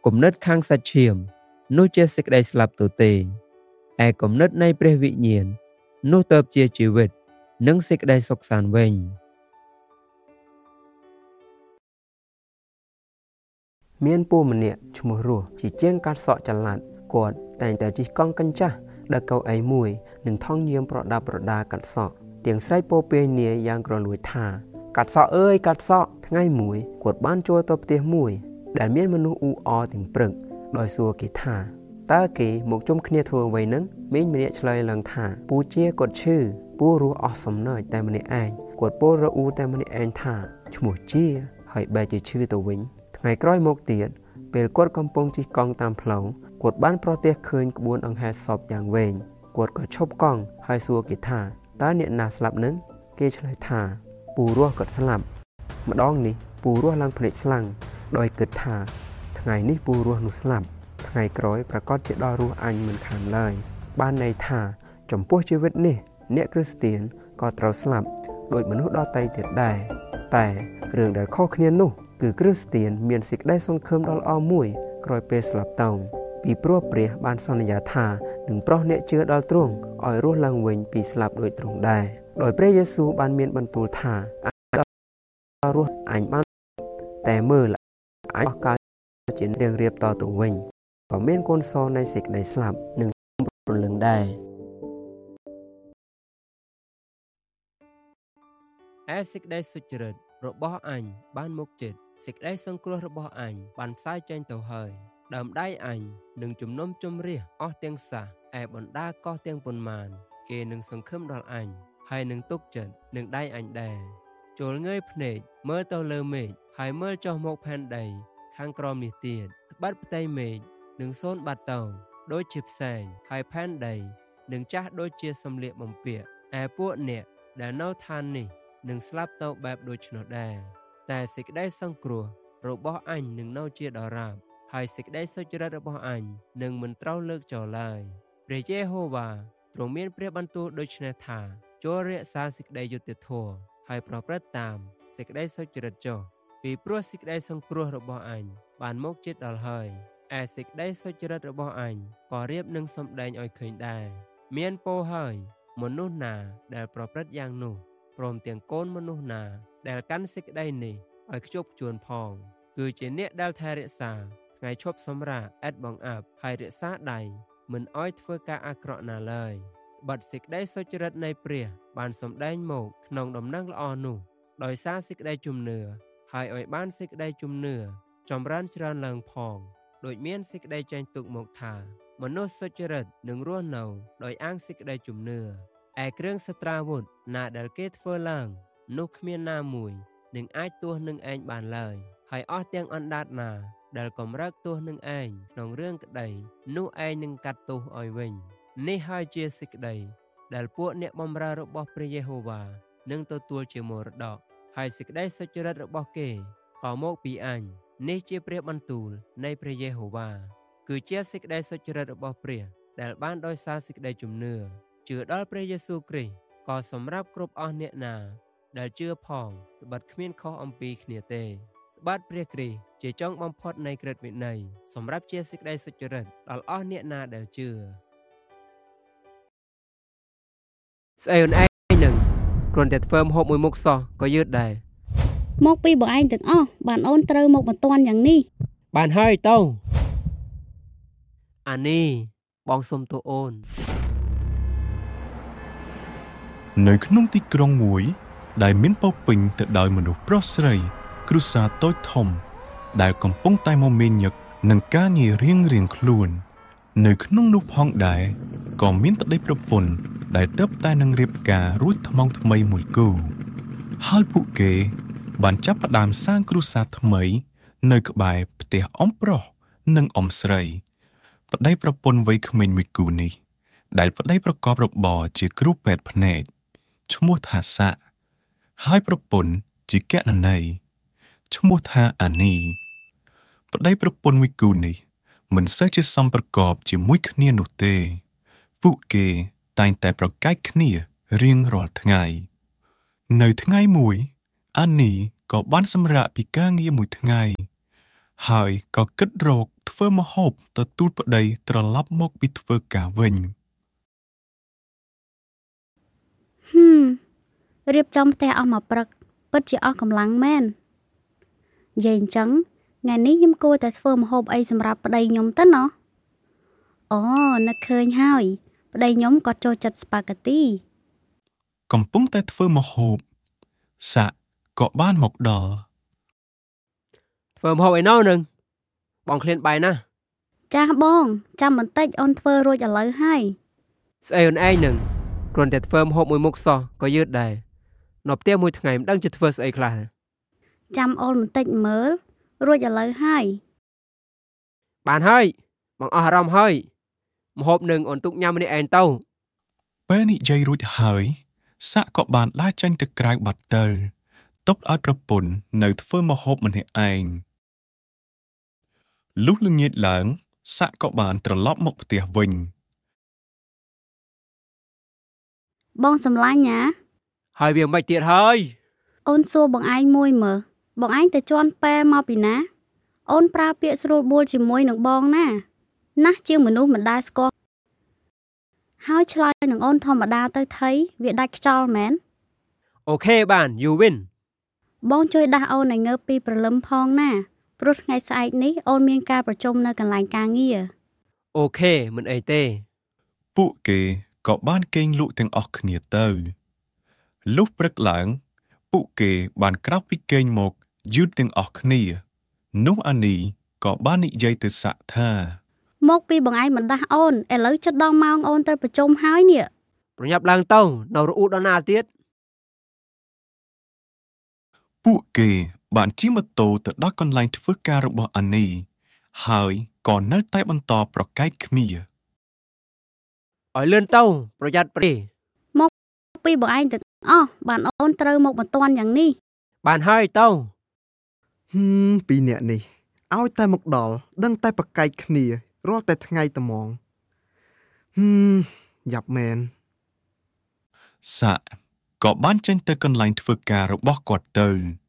គំនិតខាងសាច់ឈាមនោះជាសេចក្តីស្លាប់ទៅទេឯគំនិតនៃព្រះវិញ្ញាណនោះទៅជាជីវិតនិងសេចក្តីសុខសាន្តវិញមានពូម្នាក់ឈ្មោះរស់ជាជាងកាត់សក់ចល័តគាត់តែងតែជិះកង់កញ្ចាស់ដឹកកៅអីមួយនិងថងយាមប្រដាប់ប្រដាកាត់សក់ទាំងស្រែកពោពេញនាយ៉ាងក្រលួចថាកាត់សក់អើយកាត់សក់ថ្ងៃមួយគាត់បានចូលទៅផ្ទះមួយដែលមានមនុស្សអ៊ូអរទាំងព្រឹកដោយសួរគេថាតើគេមកជុំគ្នាធ្វើអ្វីនឹងមីងម្នាក់ឆ្លើយឡើងថាពូជាគាត់ឈឺពូរស់អស់សំណើចតែម្នាក់ឯងគាត់ពោលរអ៊ូតែម្នាក់ឯងថាឈ្មោះជាហើយបែរជាឈឺទៅវិញថ្ងៃក្រោយមកទៀតពេលគាត់កំពុងជិះកង់តាមផ្លូវគាត់បានប្រទះឃើញក្បួនអង្ហែសពយ៉ាងវែងគាត់ក៏ឈប់កង់ហើយសួរគេថាតើអ្នកណាស្លាប់នឹងគេឆ្លើយថាពូរស់គាត់ស្លាប់ម្ដងនេះពូរស់ឡើងភ្នែកស្លាំងដោយគិតថាថ្ងៃនេះពូរស់នោះស្លាប់ថ្ងៃក្រោយប្រកាសជាដល់រស់អញមិនខានឡើយបានន័យថាចំពោះជីវិតនេះអ្នកគ្រីស្ទានក៏ត្រូវស្លាប់ដោយមនុស្សដទៃទៀតដែរតែរឿងដែលខុសគ្នានោះគឺគ្រីស្ទានមានសេចក្តីសង្ឃឹមដ៏ល្អមួយក្រោយពេលស្លាប់ទៅពីព្រោះព្រះបានសន្យាថានឹងប្រោះអ្នកជឿដល់ទ្រង់ឲ្យរស់ឡើងវិញពីស្លាប់ដោយទ្រង់ដែរដោយព្រះយេស៊ូវបានមានបន្ទូលថាអញដល់រស់អញបានតែមើលអញកើតជារៀងរៀបតទៅវិញក៏មានកូនសនៃសេចក្តីស្លាប់នឹងព្រលឹងដែរឯសេចក្តីសុចរិតរបស់អញបានមកជិតសេចក្តីសង្គ្រោះរបស់អញបានផ្សាយចេញទៅហើយដើមដៃអញនឹងជំនុំជម្រះអស់ទាំងសះឯបណ្ដាកោះទាំងប៉ុន្មានគេនឹងសង្ឃឹមដល់អញហើយនឹងទុកចិត្តនឹងដៃអញដែរចូលងើយភ្នែកមើលទៅលើមេឃហើយមើលចុះមកផែនដីខាងក្រោមនេះទៀតត្បិតផ្ទៃមេឃនឹងសូនបាត់ទៅដូចជាផ្សែងហើយផែនដីនឹងចាស់ដូចជាសម្លៀកបំពាក់ឯពួកអ្នកដែលនៅឋាននេះនឹងស្លាប់ទៅបែបដូច្នោះដែរតែសេចក្តីសង្គ្រោះរបស់អញនឹងនៅជាដរាបហើយសេចក្តីសុចរិតរបស់អញនឹងមិនត្រូវលើកចោលឡើយព្រះយេហូវ៉ាទ្រង់មានព្រះបន្ទូលដូច្នេះថាចូលរក្សាសេចក្តីយុត្តិធម៌ហើយប្រព្រឹត្តតាមសេចក្តីសុចរិតចុះពីព្រោះសេចក្តីសង្គ្រោះរបស់អញបានមកជិតដល់ហើយឯសេចក្តីសុចរិតរបស់អញក៏រៀបនឹងសម្ដែងឲ្យឃើញដែរមានពោហើយមនុស្សណាដែលប្រព្រឹត្តយ៉ាងនោះព្រមទាំងកូនមនុស្សណាដែលកាន់សេចក្តីនេះឲ្យខ្ជាប់ខ្ជួនផងគឺជាអ្នកដែលថែរក្សាថ្ងៃឈប់សម្រាកឥតបង្អាប់ហើយរក្សាដៃមិនឲ្យធ្វើការអាក្រក់ណាឡើយបិទសេចក្តីសុចរិតនៃព្រះបានសម្ដែងមកក្នុងដំណឹងល្អនោះដោយសារសេចក្តីជំនឿហើយឲ្យបានសេចក្តីជំនឿចម្រើនច្រើនឡើងផងដូចមានសេចក្តីចែងទុកមកថាមនុស្សសុចរិតនឹងរស់នៅដោយអាងសេចក្តីជំនឿឯគ្រឿងសត្រាវុធណាដែលគេធ្វើឡើងនោះគ្មានណាមួយនឹងអាចទោះនឹងឯងបានឡើយហើយអស់ទាំងអណ្ដាតណាដែលកំរើកទោសនឹងឯងក្នុងរឿងក្តីនោះឯងនឹងកាត់ទោសឲ្យវិញនេះហើយជាសេចក្តីដែលពួកអ្នកបម្រើរបស់ព្រះយេហូវ៉ានឹងទទួលជាមរតកហើយសេចក្តីសុចរិតរបស់គេក៏មកពីអញនេះជាព្រះបន្ទូលនៃព្រះយេហូវ៉ាគឺជាសេចក្តីសុចរិតរបស់ព្រះដែលបានដោយសារសេចក្តីជំនឿជឿដល់ព្រះយេស៊ូវគ្រីស្ទក៏សម្រាប់គ្រប់អស់អ្នកណាដែលជឿផងត្បិតគ្មានខុសអំពីគ្នាទេត្បិតព្រះគ្រីស្ទជាចុងបំផុតនៃក្រឹតវិន័យសម្រាប់ជាសេចក្តីសុចរិតដល់អស់អ្នកណាដែលជឿស្អីអូនឯងនឹងគ្រាន់តែធ្វើម្ហូបមួយមុខសោះក៏យឺតដែរមកពីបងឯងទាំងអស់បានអូនត្រូវមកបន្ទាន់យ៉ាងនេះបានហើយទៅអានេះបងសុំទោសអូននៅក្នុងទីក្រុងមួយដែលមានពោពេញទៅដោយមនុស្សប្រុសស្រីគ្រួសារតូចធំដែលកំពុងតែមមាញឹកនឹងការងាររៀងរៀងខ្លួននៅក្នុងនោះផងដែរក៏មានប្តីប្រពន្ធដែលទើបតែនឹងរៀបការរួចថ្មងថ្មីមួយគូហើយពួកគេបានចាប់ផ្ដើមសាងគ្រួសារថ្មីនៅក្បែរផ្ទះអ៊ំប្រុសនិងអ៊ំស្រីប្តីប្រពន្ធវ័យក្មេងមួយគូនេះដែលប្តីប្រកបរបរជាគ្រូពេទ្យភ្នែកឈ្មោះថាសាក់ហើយប្រពន្ធជាកណន័យឈ្មោះថាអានីប្តីប្រពន្ធមួយគូនេះមិនសូវជាសមប្រកបជាមួយគ្នានោះទេពួកគេតែងតែប្រកែកគ្នារៀងរាល់ថ្ងៃនៅថ្ងៃមួយអានីក៏បានសម្រាកពីការងារមួយថ្ងៃហើយក៏គិតរកធ្វើម្ហូបទទួលប្តីត្រឡប់មកពីធ្វើការវិញហឹមរៀបចំផ្ទះអស់មួយព្រឹកពិតជាអស់កម្លាំងមែននិយាយអញ្ចឹងថ្ងៃនេះខ្ញុំគួរតែធ្វើម្ហូបអីសម្រាប់ប្តីខ្ញុំទៅណោះអូនឹកឃើញហើយប្តីខ្ញុំក៏ចូលចិត្តស្ប៉ាហ្គាទីកំពុងតែធ្វើម្ហូបសាក់ក៏បានមកដល់ធ្វើម្ហូបអីណោនឹងបងឃ្លានបាយណាស់ចាស់បងចាំបន្តិចអូនធ្វើរួចឥឡូវហើយស្អីអូនឯងនឹងគ្រាន់តែធ្វើម្ហូបមួយមុខសោះក៏យឺតដែរនៅផ្ទះមួយថ្ងៃមិនដឹងจะធ្វើស្អីខ្លះចាំអូនបន្តិចមើលរួចឥឡូវហើយបានហើយបងអស់អារម្មណ៍ហើយម្ហូបនឹងអូនទុកញ៉ាំម្នាក់ឯងទៅពេលនិយាយរួចហើយសាក់ក៏បានដើរចេញទៅក្រៅបាត់ទៅទុកឲ្យប្រពន្ធនៅធ្វើម្ហូបម្នាក់ឯងលុះល្ងាចឡើងសាក់ក៏បានត្រឡប់មកផ្ទះវិញបងសម្លាញ់ណាហើយវាមិនទៀតហើយអូនសួរបងឯងមួយមើលបងឯងទៅជន់ប៉ែមកពីណាអូនប្រើពាក្យស្រួលបួលជាមួយនឹងបងណាណាស់ជាងមនុស្សមិនដែលស្គាល់ហើយឆ្លើយនឹងអូនធម្មតាទៅថៃវាដាច់ខ្យល់មែនអូខេបាន you win បងជួយដាស់អូនឲ្យងើបពីព្រលឹមផងណាព្រោះថ្ងៃស្អែកនេះអូនមានការប្រជុំនៅកន្លែងការងារអូខេមិនអីទេពួកគេក៏បានគេងលក់ទាំងអស់គ្នាទៅលុះព្រឹកឡើងពួកគេបានក្រោកពីគេងមកយឺតទាំងអស់គ្នានោះអានីក៏បាននិយាយទៅសាក់ថាមកពីបងឯងមិនដាស់អូនឥឡូវជិតដល់ម៉ោងអូនទៅប្រជុំហើយនេះប្រញាប់ឡើងទៅនៅរអ៊ូដល់ណាទៀតពួកគេបានជិះម៉ូតូទៅដល់កន្លែងធ្វើការរបស់អានីហើយក៏នៅតែបន្តប្រកែកគ្នាឲ្យលឿនទៅប្រយ័ត្នព្រៃមកពីបងឯងទាំងអស់បានអូនត្រូវមកបន្ទាន់យ៉ាងនេះបានហើយទៅហឹមពីរនាក់នេះឲ្យតែមកដល់ដឹងតែប្រកែកគ្នារាល់តែថ្ងៃត្មងហឹមយ៉ាប់មែនសាក់ក៏បានចេញទៅកន្លែងធ្វើការរបស់គាត់ទៅ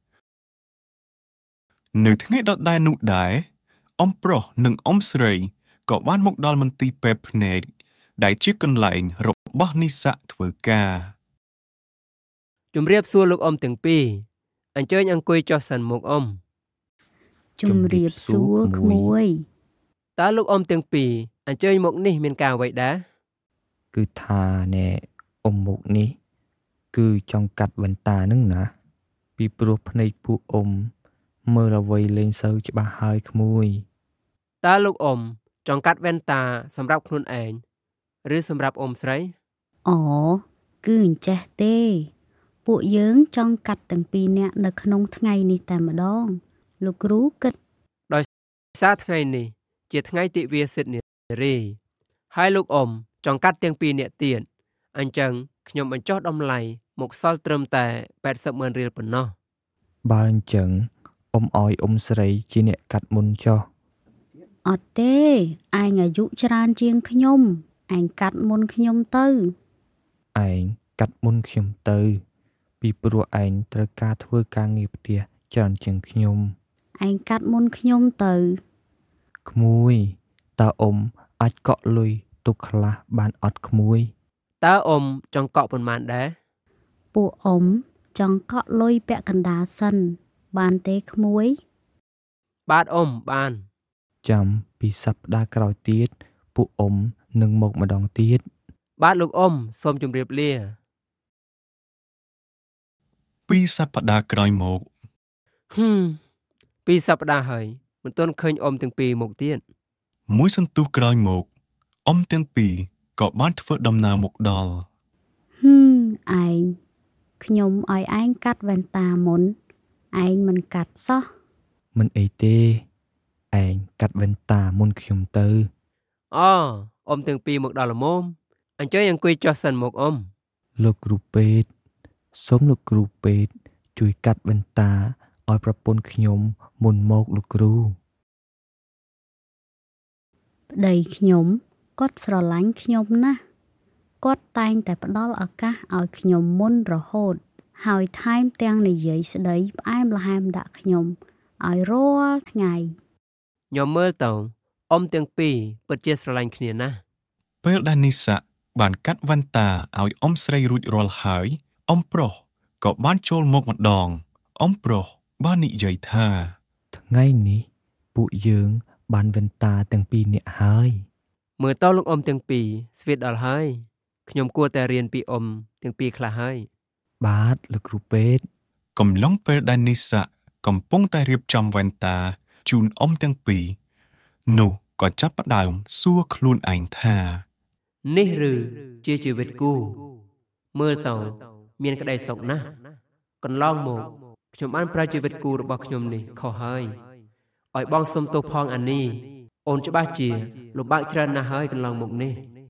នៅថ្ងៃដដែលនោះដែរអ៊ំប្រុសនិងអ៊ំស្រីក៏បានមកដល់មន្ទីរពេទ្យភ្នែកដែលជាកន្លែងរបស់នីសាក់ធ្វើការជំរាបសួរលោកអ៊ំទាំងពីរអញ្ជើញអង្គុយចុះសិនមកអ៊ំជំរាបសួរក្មួយតើលោកអ៊ំទាំងពីរអញ្ជើញមកនេះមានការអ្វីដែរគឺថាណែអ៊ំមុខនេះគឺចង់កាត់វ៉ែនតានឹងណាពីព្រោះភ្នែកពួកអ៊ំមើលអ្វីលេងសូវច្បាស់ហើយក្មួយតើលោកអ៊ំចង់កាត់វ៉ែនតាសម្រាប់ខ្លួនឯងឬសម្រាប់អ៊ំស្រីអូគឺអញ្ចេះទេពួកយើងចង់កាត់ទាំងពីរនាក់នៅក្នុងថ្ងៃនេះតែម្ដងលោកគ្រូគិតដោយសារថ្ងៃនេះជាថ្ងៃទិវាសិទ្ធិនារីហើយលោកអ៊ំចង់កាត់ទាំងពីរនាក់ទៀតអញ្ចឹងខ្ញុំបញ្ចុះតម្លៃមកសល់ត្រឹមតែแปดสิบម៉ឺនរៀលប៉ុណ្ណោះបើអញ្ចឹងអ៊ំឲ្យអ៊ំស្រីជាអ្នកកាត់មុនចុះអត់ទេឯងអាយុច្រើនជាងខ្ញុំឯងកាត់មុនខ្ញុំទៅឯងកាត់មុនខ្ញុំទៅពីព្រោះឯងត្រូវការធ្វើការងារផ្ទះច្រើនជាងខ្ញុំឯងកាត់មុនខ្ញុំទៅក្មួយតើអ៊ំអាចកក់លុយទុកខ្លះបានអត់ក្មួយតើអ៊ំចង់កក់ប៉ុន្មានដែរពួកអ៊ំចង់កក់លុយពាក់កណ្ដាលសិនបានទេក្មួយបាទអ៊ំបានចាំពីសប្តាហ៍ក្រោយទៀតពួកអ៊ំនឹងមកម្ដងទៀតបាទលោកអ៊ំសូមជម្រាបលាពីសប្តាហ៍ក្រោយមកហឹមពីសប្តាហ៍ហើយមិនទាន់ឃើញអ៊ំទាំងពីរមកទៀតមួយសន្ទុះក្រោយមកអ៊ំទាំងពីរក៏បានធ្វើដំណើរមកដល់ហឹមឯងខ្ញុំឲ្យឯងកាត់វ៉ែនតាមុនឯងមិនកាត់សោះមិនអីទេឯងកាត់វ៉ែនតាមុនខ្ញុំទៅអូអ៊ំទាំងពីរមកដល់ល្មមអញ្ជើញអង្គុយចុះសិនមកអ៊ំលោកគ្រូពេទ្យសូមលោកគ្រូពេទ្យជួយកាត់វ៉ែនតាឲ្យប្រពន្ធខ្ញុំមុនមកលោកគ្រូប្តីខ្ញុំគាត់ស្រឡាញ់ខ្ញុំណាស់គាត់តែងតែផ្ដល់ឱកាសឲ្យខ្ញុំមុនរហូតហើយថែមទាំងនិយាយស្ដីផ្អែមល្ហែមដាក់ខ្ញុំឲ្យរាល់ថ្ងៃខ្ញុំមើលទៅអ៊ំទាំងពីរពិតជាស្រឡាញ់គ្នាណាស់ពេលដែលនីសាបានកាត់វ៉ាន់តាឲ្យអ៊ំស្រីរួចរាល់ហើយអ៊ំប្រុសក៏បានចូលមកម្ដងអ៊ំប្រុសបាននិយាយថាថ្ងៃនេះពួកយើងបានវ៉ាន់តាទាំងពីរនាក់ហើយមើលតើលោកអ៊ំទាំងពីរស្វៀតដល់ហើយខ្ញុំគួរតែរៀនពីអ៊ំទាំងពីរខ្លះហើយបាទលោកគ្រូពេទ្យកំឡុងពេលដែលនីសាកំពុងតែរៀបចំវ៉ាន់តាជូនអ៊ំទាំងពីរនោះក៏ចាប់ផ្ដើមសួរខ្លួនឯងថានេះឬជាជីវិតគូមើលទៅមានក្តីសុខណាស់កន្លងមកខ្ញុំបានប្រើជីវិតគូរបស់ខ្ញុំនេះខុសហើយឲ្យបងសុំទោសផងអានីអូនច្បាស់ជាលំបាកច្រើនណាស់ហើយកន្លងមកនេះ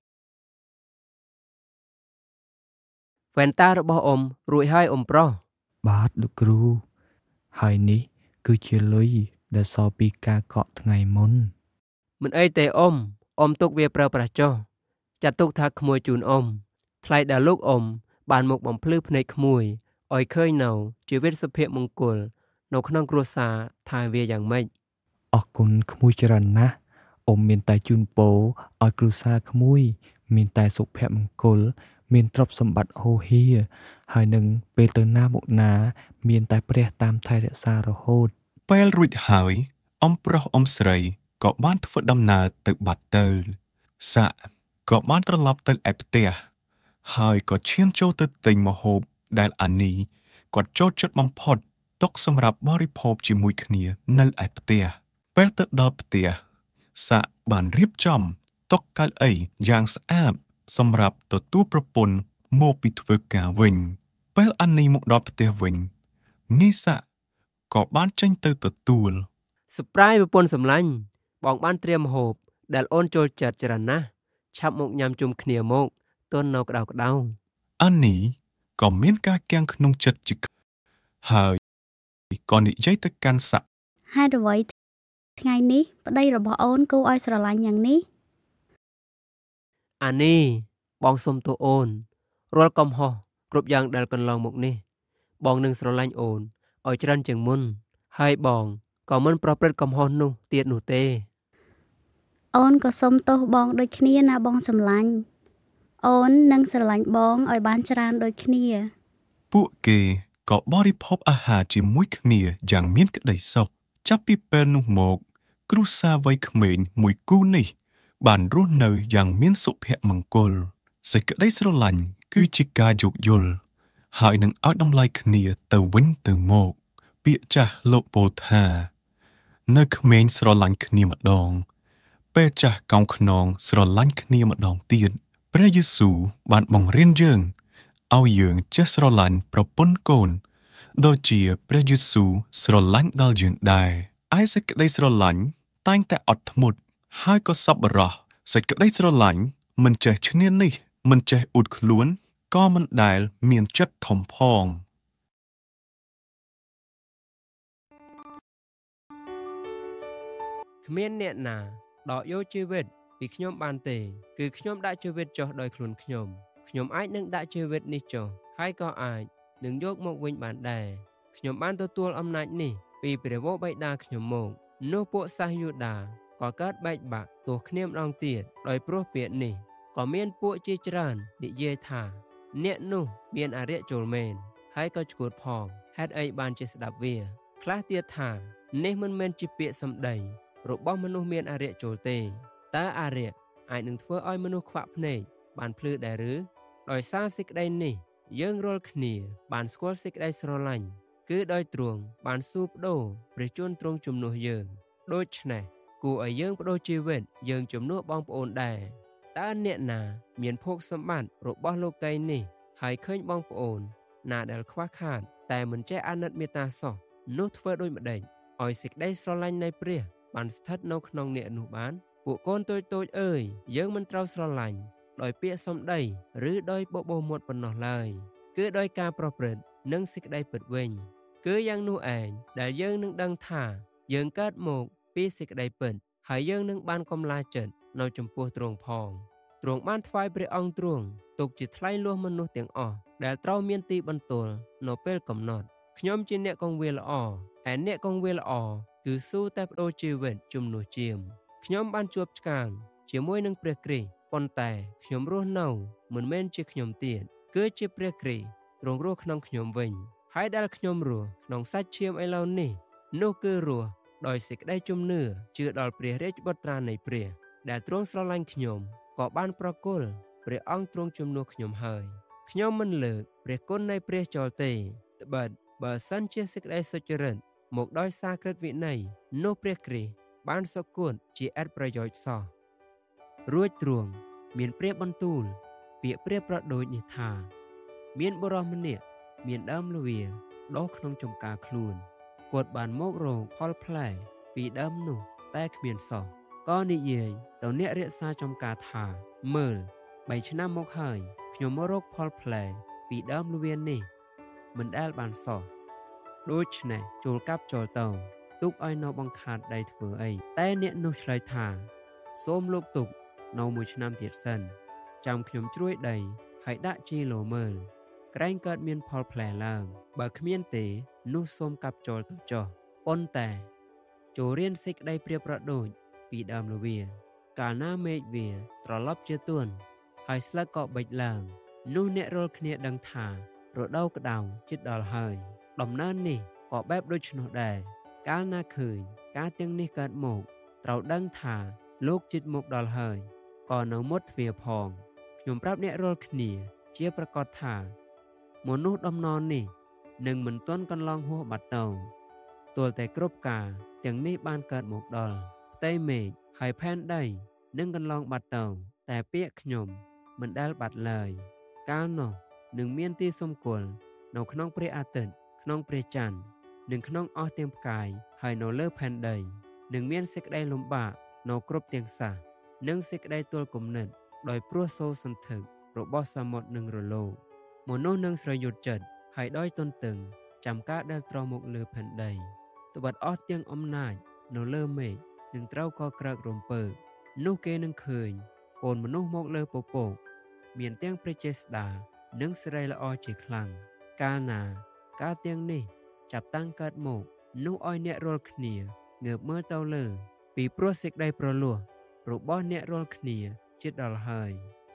វ៉ែនតារបស់អ៊ំរួចហើយអ៊ំប្រុសបាទលោកគ្រូហើយនេះគឺជាលុយដែលសល់ពីការកក់ថ្ងៃមុនមិនអីទេអ៊ំអ៊ំទុកវាប្រើប្រាស់ចុះចាត់ទុកថាក្មួយជូនអ៊ំថ្លៃដែលលោកអ៊ំបានមកបំភ្លឺភ្នែកក្មួយឲ្យឃើញនៅជីវិតសុភមង្គលនៅក្នុងគ្រួសារថាវាយ៉ាងម៉េចអរគុណក្មួយច្រើនណាស់អ៊ំមានតែជូនពរឲ្យគ្រួសារក្មួយមានតែសុភមង្គលមានទ្រព្យសម្បត្តិហូរហៀហើយនឹងពេលទៅណាមកណាមានតែព្រះតាមថែរក្សារហូតពេលរួចហើយអ៊ំប្រុសអ៊ំស្រីក៏បានធ្វើដំណើរទៅបាត់ទៅសាក់ក៏បានត្រឡប់ទៅឯផ្ទះហើយក៏ឈានចូលទៅទិញម្ហូបដែលអានីគាត់ចូលចិត្តបំផុតទុកសម្រាប់បរិភោគជាមួយគ្នានៅឯផ្ទះពេលទៅដល់ផ្ទះសាក់បានរៀបចំតុកៅអីយ៉ាងស្អាតសម្រាប់ទទួលប្រពន្ធមកពីធ្វើការវិញពេលអានីមកដល់ផ្ទះវិញនីសាក៏បានចេញទៅទទួល surprise ប្រពន្ធសម្លាញ់បងបានត្រៀមម្ហូបដែលអូនចូលចិត្តច្រើនណាស់ឆាប់មកញ៉ាំជុំគ្នាមកទន់នៅក្តៅក្តៅអានីក៏មានការគាំងក្នុងចិត្តជាហើយក៏និយាយទៅកាន់សាក់ហេតុអ្វីថ្ងៃនេះប្តីរបស់អូនគួរឲ្យស្រឡាញ់យ៉ាងនេះអានីបងសុំទោសអូនរាល់កំហុសគ្រប់យ៉ាងដែលកន្លងមកនេះបងនឹងស្រឡាញ់អូនឲ្យច្រើនជាងមុនហើយបងក៏មិនប្រព្រឹត្តកំហុសនោះទៀតនោះទេអូនក៏សុំទោសបងដូចគ្នាណាបងសម្លាញ់អូននឹងស្រឡាញ់បងឲ្យបានច្រើនដូចគ្នាពួកគេក៏បរិភោគអាហារជាមួយគ្នាយ៉ាងមានក្តីសុខចាប់ពីពេលនោះមកគ្រួសារវ័យក្មេងមួយគូនេះបានរស់នៅយ៉ាងមានសុភមង្គលសេចក្តីស្រឡាញ់គឺជាការយោគយល់ហើយនឹងឲ្យតម្លៃគ្នាទៅវិញទៅមកពាក្យចាស់លោកពោលថានៅក្មេងស្រឡាញ់គ្នាម្ដងពេលចាស់កោងខ្នងស្រឡាញ់គ្នាម្ដងទៀតព្រះយេស៊ូវបានបង្រៀនយើងឲ្យយើងចេះស្រឡាញ់ប្រពន្ធកូនដូចជាព្រះយេស៊ូវស្រឡាញ់ដល់យើងដែរឯសេចក្តីស្រឡាញ់តែងតែអត់ធ្មត់ហើយក៏សប្បុរសសេចក្តីស្រឡាញ់មិនចេះឈ្នានីសមិនចេះអួតខ្លួនក៏មិនដែលមានចិត្តធំផងគ្មានអ្នកណាដកយកជីវិតពីខ្ញុំបានទេគឺខ្ញុំដាក់ជីវិតចុះដោយខ្លួនខ្ញុំខ្ញុំអាចនឹងដាក់ជីវិតនេះចុះហើយក៏អាចនឹងយកមកវិញបានដែរខ្ញុំបានទទួលអំណាចនេះពីព្រះវរបិតាខ្ញុំមកនោះពួកសាសយូដាក៏កើតបែកបាក់ទោះគ្នាម្ដងទៀតដោយព្រោះពាក្យនេះក៏មានពួកជាច្រើននិយាយថាអ្នកនោះមានអរិយចូលមែនហើយក៏ឆ្កួតផងហេតុអីបានជាស្ដាប់វាខ្លះទៀតថានេះមិនមែនជាពាក្យសម្ដីរបស់មនុស្សមានអរិយចូលទេតើអរិយអាចនឹងធ្វើឲ្យមនុស្សខ្វាក់ភ្នែកបានភ្លឺដែរឬដោយសារសេចក្តីនេះយើងរាល់គ្នាបានស្គាល់សេចក្តីស្រឡាញ់គឺដោយទ្រង់បានសួរបដូរព្រះជន្មទ្រង់ជំនួសយើងដូច្នេះគួរឲ្យយើងបដូរជីវិតយើងជំនួសបងប្អូនដែរតើអ្នកណាមានភោគសម្បត្តិរបស់លោកីយ៍នេះហើយឃើញបងប្អូនណាដែលខ្វះខាតតែមិនចេះអាណិតមេត្តាសោះនោះធ្វើដូចម្ដេចឲ្យសេចក្តីស្រឡាញ់នៃព្រះបានស្ថិតនៅក្នុងអ្នកនោះបានពួកកូនតូចតូចអើយយើងមិនត្រូវស្រឡាញ់ដោយពាក្យសម្ដីឬដោយបបោមាត់ប៉ុណ្ណោះឡើយគឺដោយការប្រព្រឹត្តនិងសេចក្តីពិតវិញគឺយ៉ាងនោះឯងដែលយើងនឹងដឹងថាយើងកើតមកពីសេចក្តីពិតហើយយើងនឹងបានកម្លាចចិត្តនៅចំពោះទ្រង់ផងទ្រង់បានថ្វាយព្រះអង្គទ្រង់ទុកជាថ្លៃលោះមនុស្សទាំងអស់ដែលត្រូវមានទីបន្ទល់នៅពេលកំណត់ខ្ញុំជាអ្នកកងវាលល្អឯអ្នកកងវាលល្អគឺស៊ូតែបដូរជីវិតជំនួសជាមខ្ញុំបានជួបឆ្កាងជាមួយនឹងព្រះគ្រីស្ទប៉ុន្តែខ្ញុំរស់នៅមិនមែនជាខ្ញុំទៀតគឺជាព្រះគ្រីស្ទទ្រង់រស់ក្នុងខ្ញុំវិញហើយដែលខ្ញុំរស់ក្នុងសាច់ឈាមឥឡូវនេះនោះគឺរស់ដោយសេចក្តីជំនឿជឿដល់ព្រះរាជបុត្រានៃព្រះដែលទ្រង់ស្រឡាញ់ខ្ញុំក៏បានប្រគល់ព្រះអង្គទ្រង់ជំនួសខ្ញុំហើយខ្ញុំមិនលើកព្រះគុណនៃព្រះចោលទេត្បិតបើសិនជាសេចក្តីសុចរិតមកដោយសារក្រឹតវិន័យនោះព្រះគ្រីស្ទបានសុគតជាឥតប្រយោជន៍សោះរួចទ្រង់មានព្រះបន្ទូលពាក្យព្រះប្រដូចនេះថាមានបុរសម្នាក់មានដើមល្វាដុះក្នុងចំការខ្លួនគាត់បានមករកផលផ្លែពីដើមនោះតែគ្មានសោះក៏និយាយទៅអ្នករក្សាចំការថាមើលបីឆ្នាំមកហើយខ្ញុំមករកផលផ្លែពីដើមល្វានេះមិនដែលបានសោះដូច្នេះចូលកាប់ចូលទៅទុកឲ្យនៅបង្ខាត់ដៃធ្វើអីតែអ្នកនោះឆ្លើយថាសូមលោកទុកនៅមួយឆ្នាំទៀតសិនចាំខ្ញុំជ្រួយដីហើយដាក់ជីលោមើលក្រែងកើតមានផលផ្លែឡើងបើគ្មានទេនោះសូមកាប់ចូលទៅចុះប៉ុន្តែចូលរៀនសេចក្តីព្រាបប្រដូចពីដើមល្វាកាលណាមេឃវាត្រឡប់ជាទួនហើយស្លឹកក៏បិចឡើងនោះអ្នករាល់គ្នាដឹងថារដូវក្តៅជិតដល់ហើយដំណើរនេះក៏បែបដូច្នោះដែរកាលណាឃើញការទាំងនេះកើតមកត្រូវដឹងថាលោកជិតមកដល់ហើយក៏នៅមុតទ្វារផងខ្ញុំប្រាប់អ្នករាល់គ្នាជាប្រកាសថាមនុស្សដំណរនេះនឹងមិនទាន់កន្លងហួសបាត់ទៅទោះតែគ្រប់ការទាំងនេះបានកើតមកដល់ផ្ទៃមេឃហើយផែនដីនឹងកន្លងបាត់ទៅតែពាក្យខ្ញុំមិនដែលបាត់ឡើយកាលនោះនឹងមានទីសំគាល់នៅក្នុងព្រះអាទិត្យក្នុងព្រះច័ន្ទនិងក្នុងអស់ទាំងផ្កាយហើយនៅលើផែនដីនឹងមានសេចក្តីលំបាកនៅគ្រប់ទាំងសាសនិងសេចក្តីទល់គំនិតដោយព្រោះសូរសន្ធឹករបស់សមុទ្រនិងរលកមនុស្សនឹងស្រយុតចិត្តហើយដោយទន្ទឹងចាំការដែលត្រូវមកលើផែនដីត្បិតអស់ទាំងអំណាចនៅលើមេឃនឹងត្រូវក៏ក្រើករំពើនោះគេនឹងឃើញកូនមនុស្សមកលើពពកមានទាំងព្រះចេស្តានិងសិរីល្អជាខ្លាំងកាលណាការទាំងនេះចាប់តាំងកើតមកនោះឲ្យអ្នករាល់គ្នាងើបមើលទៅលើពីព្រោះសេចក្តីប្រលោះរបស់អ្នករាល់គ្នាជិតដល់ហើយ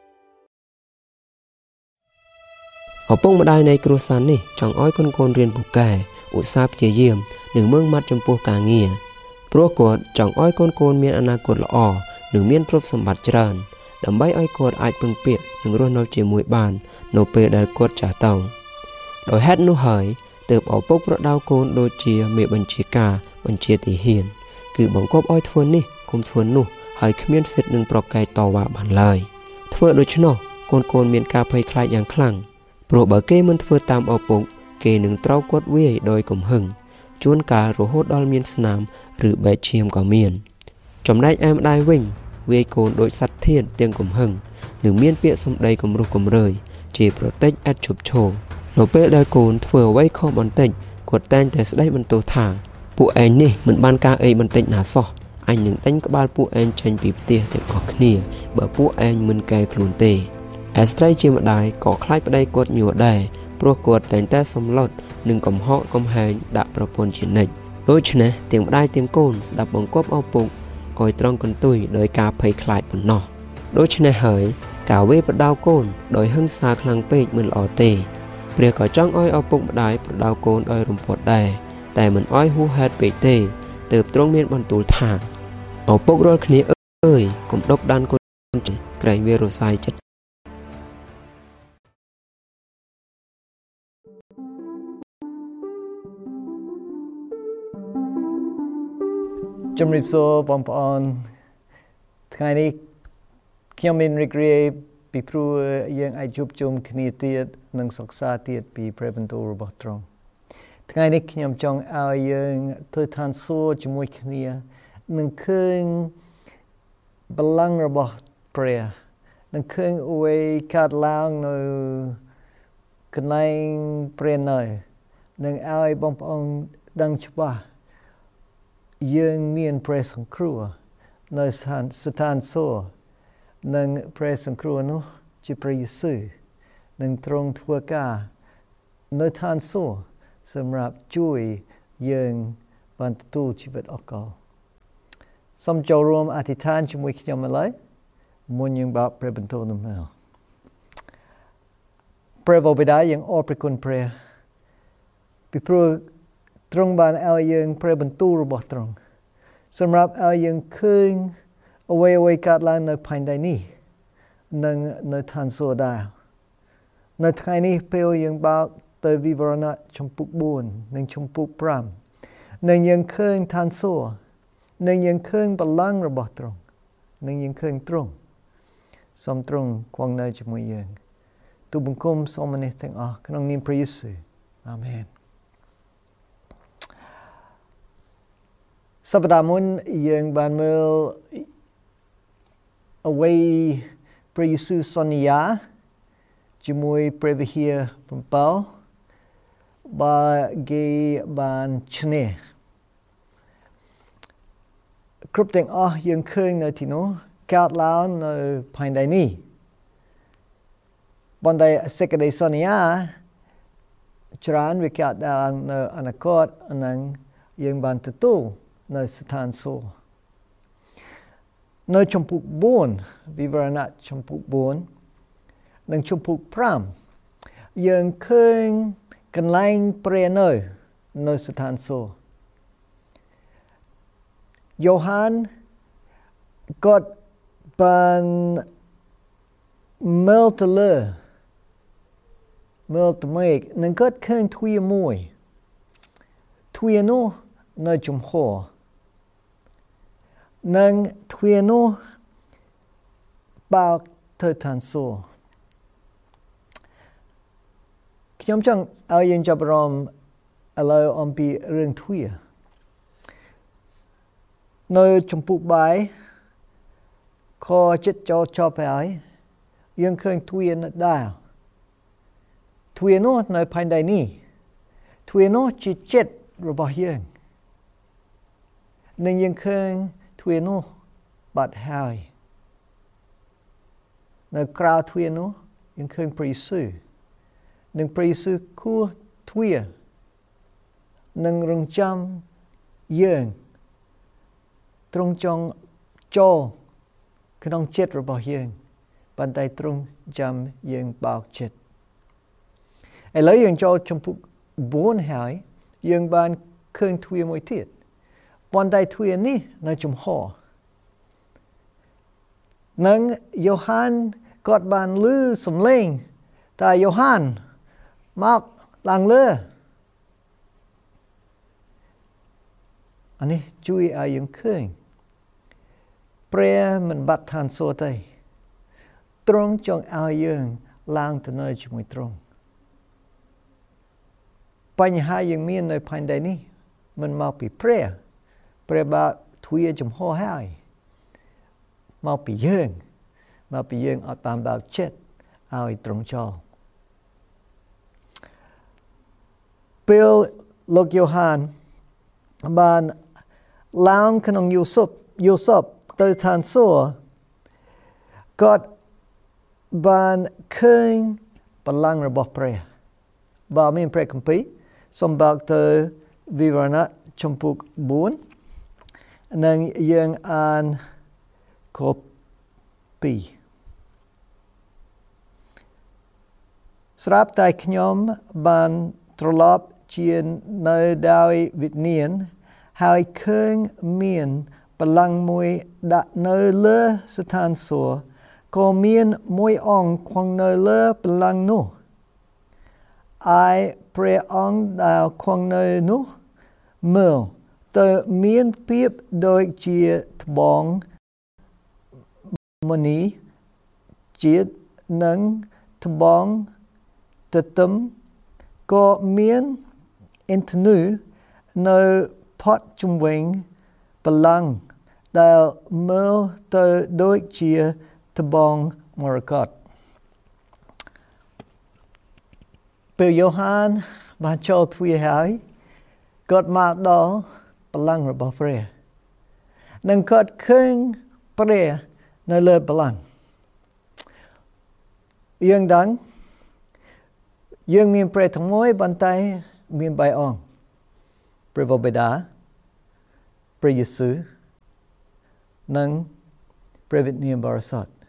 ឪពុកម្ដាយនៃគ្រួសារនេះចង់ឲ្យកូនកូនរៀនពូកែឧស្សាហ៍ព្យាយាមនិងមើងម៉ាត់ចំពោះការងារព្រោះគាត់ចង់ឲ្យកូនកូនមានអនាគតល្អនិងមានទ្រព្យសម្បត្តិច្រើនដើម្បីឲ្យគាត់អាចពឹងពាក់និងរស់នៅជាមួយបាននៅពេលដែលគាត់ចាស់ទៅដោយហេតុនោះហើយទើបឪពុកប្រដៅកូនដូចជាមេបញ្ជាការបញ្ជាទាហានគឺបង្គាប់ឲ្យធ្វើនេះគុំធ្វើនោះហើយគ្មានសិទ្ធិនឹងប្រកែកតវ៉ាបានឡើយធ្វើដូច្នោះកូនកូនមានការភ័យខ្លាចយ៉ាងខ្លាំងព្រោះបើគេមិនធ្វើតាមឪពុកគេនឹងត្រូវគាត់វាយដោយកំហឹងជួនកាលរហូតដល់មានស្នាមឬបែកឈាមក៏មានចំណែកឯម្ដាយវិញវាយកូនដោយសត្វធាតុទាំងកំហឹងនិងមានពាក្យសម្ដីគំរោះគំរើយជាប្រតិចឥតឈប់ឈរនៅពេលដែលកូនធ្វើអ្វីខុសបន្តិចគាត់តែងតែស្ដីបន្ទោសថាពួកឯងនេះមិនបានការអីបន្តិចណាសោះអញនឹងដេញក្បាលពួកឯងចេញពីផ្ទះទាំងអស់គ្នាបើពួកឯងមិនកែខ្លួនទេឯស្ត្រីជាម្ដាយក៏ខ្លាចប្តីគាត់ញ័រដែរព្រោះគាត់តែងតែសម្លុតនិងកំហកកំហែងដាក់ប្រពន្ធជានិច្ចដូច្នេះទាំងម្ដាយទាំងកូនស្ដាប់បង្គាប់ឪពុកឲ្យត្រង់កន្ទុយដោយការភ័យខ្លាចប៉ុណ្ណោះដូច្នេះហើយការវេប្រដៅកូនដោយហិង្សាខ្លាំងពេកមិនល្អទេព្រះក៏ចង់ឲ្យឪពុកម្ដាយប្រដៅកូនដោយរំពាត់ដែរតែមិនឲ្យហួសហេតុពេកទេទើបទ្រង់មានបន្ទូលថាឪពុករាល់គ្នាអើយកុំដុកដានកូនក្រែងវារសាយចិត្តជំរាបសួរបងប្អូនថ្ងៃនេះខ្ញុំមានរីករាយពីព្រោះយើងអាចជួបជុំគ្នាទៀតនិងសិក្សាទៀតពីព្រះបន្ទូលរបស់ទ្រង់ថ្ងៃនេះខ្ញុំចង់ឲ្យយើងធ្វើឋានសួគ៌ជាមួយគ្នានឹងឃើញបល្ល័ង្ករបស់ព្រះនឹងឃើញអ្វីកើតឡើងនៅកន្លែងព្រះនៅនឹងឲ្យបងប្អូនដឹងច្បាស់យើងមានព្រះសង្គ្រោះនៅស្ថានស្ថានសួគ៌និងព្រះសង្គ្រោះនោះជាព្រះយេស៊ូវនឹងទ្រង់ធ្វើការនៅឋានសួគ៌សម្រាប់ជួយយើងបានទទួលជីវិតអកលសូមចូលរួមអធិដ្ឋានជាមួយខ្ញុំឥឡូវមុនយើងបើកព្រះបន្ទូលដំណើរព្រះបិតាយើងអរព្រគុណព្រះពីព្រោះទ្រង់បានឲ្យយើងព្រះបន្ទូលរបស់ទ្រង់សម្រាប់ឲ្យយើងឃើញអ្វីអ្វីកើតឡើងនៅផែនដីនេះនិងនៅឋានសួគ៌ដែរនៅថ្ងៃនេះពេលយើងបើកទៅវិវរណៈចំពុក4និងចំពុក5និងយើងឃើញឋានសួគ៌និងយើងឃើញបល្ល័ង្ករបស់ទ្រង់និងយើងឃើញទ្រង់សូមទ្រង់គង់នៅជាមួយយើងទូលបង្គំសូមនេះទាំងអស់ក្នុងនាមព្រះយេស៊ូវអាមែនសប្តាហ៍មុនយើងបានមើលអ្វីព្រះយេស៊ូវសន្យាជាមួយព្រះវិហារ7បើគេបានឈ្នះគ្រប់ទាំងអស់យើងឃើញនៅទីនោះកើតឡើងនៅផែនដីនេះប៉ុន្តែសេចក្តីសន្យាច្រើនវាកើតឡើងនៅអនាគតនិងយើងបានទទួលនៅស្ថានសួគ៌នៅចំពុក4វិវរណៈចំពុក4និងចំពុក5យើងឃើញកន្លែងព្រះនៅនៅស្ថានសួគ៌យ៉ូហានគាត់បានមើលទៅលើមើលទៅមេឃនិងគាត់ឃើញទ្វារមួយទ្វារនោះនៅចំហនិងទ្វារនោះបើកទៅឋានសួគ៌ខ្ញុំចង់ឲ្យយើងចាប់អារម្មណ៍ឥឡូវអំពីរឿងទ្វារនៅចំពុកបាយខចិត្តចូលចប់ហើយយើងឃើញទ្វារនៅដែរទ្វារនោះនៅផែនដីនេះទ្វារនោះជាចិត្តរបស់យើងនិងយើងឃើញទ្វារនោះបាត់ហើយនៅក្រៅទ្វារនោះយើងឃើញព្រះយេស៊ូវនិងព្រះយេស៊ូវគោះទ្វារនិងរងចាំយើងទ្រង់ចង់ចូលក្នុងចិត្តរបស់យើងប៉ុន្តែទ្រង់ចាំយើងបើកចិត្តឥឡូវយើងចូលចំពុក4ហើយយើងបានឃើញទ្វារមួយទៀតប៉ុន្តែទ្វារនេះនៅចំហនិងយ៉ូហានគាត់បានឮសំឡេងតែយ៉ូហានមកឡើងលើអានេះជួយឲ្យយើងឃើញព្រះមិនបាត់ឋានសួគ៌ទេទ្រង់ចង់ឲ្យយើងឡើងទៅនៅជាមួយទ្រង់បញ្ហាយើងមាននៅផែនដីនេះមិនមកពីព្រះព្រះបើកទ្វារចំហហើយមកពីយើងមកពីយើងអត់បានបើកចិត្តឲ្យទ្រង់ចូលពេលលោកយ៉ូហានបានឡើងក្នុងយូស៊ុបយូស៊ុបទៅឋានសួគ៌គាត់បានឃើញបល្ល័ង្ករបស់ព្រះបើមានព្រះគម្ពីរសូមបើកទៅវិវរណៈចំពុក4និងយើងអានខ2ស្រាប់តែខ្ញុំបានត្រឡប់ជានៅដោយវិញ្ញាណហើយឃើញមានបល្ល័ង្កមួយដាក់នៅលើស្ថានសួគ៌ក៏មានមួយអង្គគង់នៅលើបល្ល័ង្កនោះឯព្រះអង្គដែលគង់នៅនោះមើលទៅមានភាពដូចជាត្បូងមណីជាតិនិងត្បូងទទឹមក៏មានអិនធ្នូនៅផុតជុំវិញបល្ល័ង្កដែលមើលទៅដូចជាត្បូងមរកតពេលយ៉ូហានបានចូលទ្វារហើយគាត់មកដល់បល្ល័ង្ករបស់ព្រះនិងគាត់ឃើញព្រះនៅលើបល្ល័ង្កយើងដឹងយើងមានព្រះទាំងមួយប៉ុន្តែមានបីអង្គព្រះបិតាព្រះយេស៊ូវនិងព្រះវិញ្ញាណបរិសុទ្ធ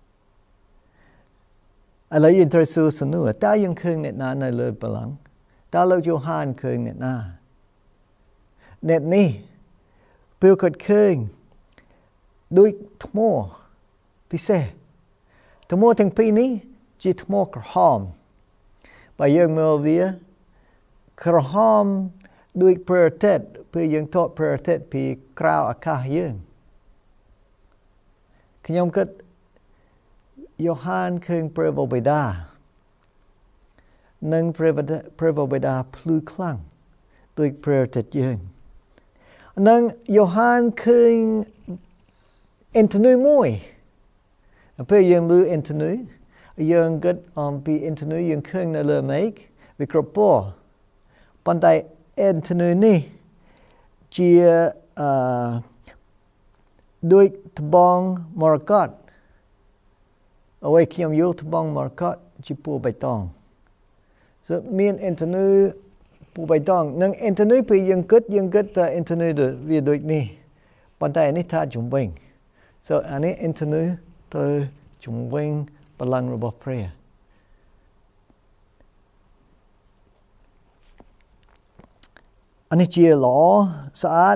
ឥឡូវយើងត្រូវសួរសំណួរតើយើងឃើញអ្នកណានៅលើបល្ល័ង្កតើលោកយ៉ូហានឃើញអ្នកណាអ្នកនេះពេលគាត់ឃើញដូចថ្មពិសេសថ្មទាំងពីរនេះជាថ្មក្រហមបើយើងមើលវាក្រហមដូចព្រះអាទិត្យពេលយើងថតព្រះអាទិត្យពីក្រៅអាកាសយើងខ្ញុំគិតយ៉ូហានឃើញព្រះបិតានិងព្រះព្រះបិតាភ្លឺខ្លាំងដូចព្រះអាទិត្យយើងនិងយ៉ូហានឃើញអ៊ីនធឺនូមួយពេលយើងមើលអ៊ីនធឺនូយើងគិតអំពីអ៊ីនធឺនូយើងឃើញនៅលើមេឃវាគ្រប់ពណ៌ប៉ុន្តែអ៊ីនធឺនូនេះជាអឺដូចត្បូងមរកតអ្វីខ្ញុំយល់ត្បូងមរកតជាពណ៌បៃតងಸೊមានអ៊ីនធឺនូពណ៌បៃតងនិងអ៊ីនធឺនូពេលយើងគិតយើងគិតថាអ៊ីនធឺនូវាដូចនេះប៉ុន្តែនេះថាជំវិញ so អានេះអ៊ីនធឺនូទៅជំវិញបល្ល័ង្ករបស់ព្រះអានេះជាល្អស្អាត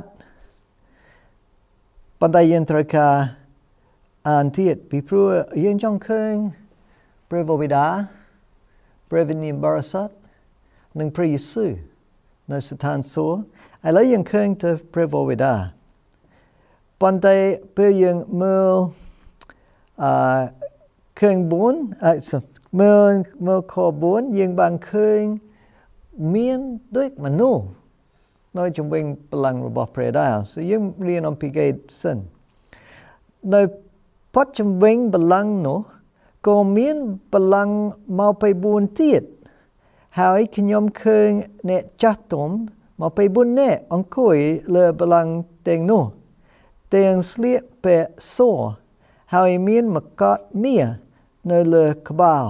ប៉ុន្តែយើងត្រូវការអានទៀតពីព្រោះយើងចង់ឃើញព្រះបិតាព្រះវិញ្ញាណបរិសុទ្ធនិងព្រះយេស៊ូវនៅស្ថានសួគ៌ឥឡូវយើងឃើញទៅព្រះបិតាប៉ុន្តែពេលយើងមើលអឺឃើញបួនមើលមើលខបួនយើងបានឃើញមានដូចមនុស្សនៅជំវិញបល្ល័ង្ករបស់ព្រះដែរ so យើងរៀនអំពីគេសិននៅប៉ុតជំវិញបល្ល័ង្កនោះក៏មានបល្ល័ង្កមកពីបួនទៀតហើយខ្ញុំឃើញអ្នកចាស់ទុំមកពីបួននាក់អង្គុយលើបល្ល័ង្កទាំងនោះទាំងស្លៀកពាក់សហើយមានមកុដមាសនៅលើក្បាល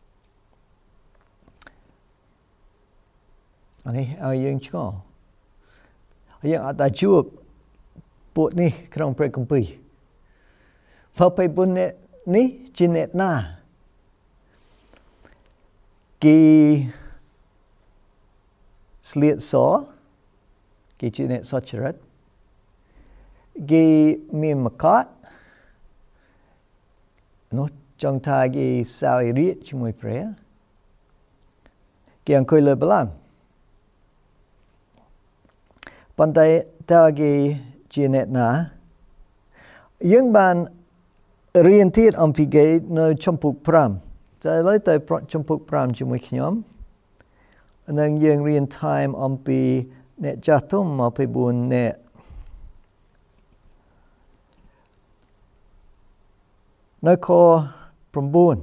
អានេះឲ្យយើងឆ្ងល់យើងអត់ដែលជួបពួកនេះក្នុងព្រះគម្ពីរមកពីបួននាក់នេះជាអ្នកណាគេស្លៀកសគេជាអ្នកសុចរិតគេមានមកុដនោះចង់ថាគេសោយរាជជាមួយព្រះគេអង្គុយលើបល្ល័ង្កប៉ុន្តែតើគេជាអ្នកណាយើងបានរៀនទៀតអំពីគេនៅចំពុក5តែឥឡូវទៅចំពុក5ជាមួយខ្ញុំនិងយើងរៀន time អំពីអ្នកចាស់ទុំមកពីបួនអ្នកនៅខ9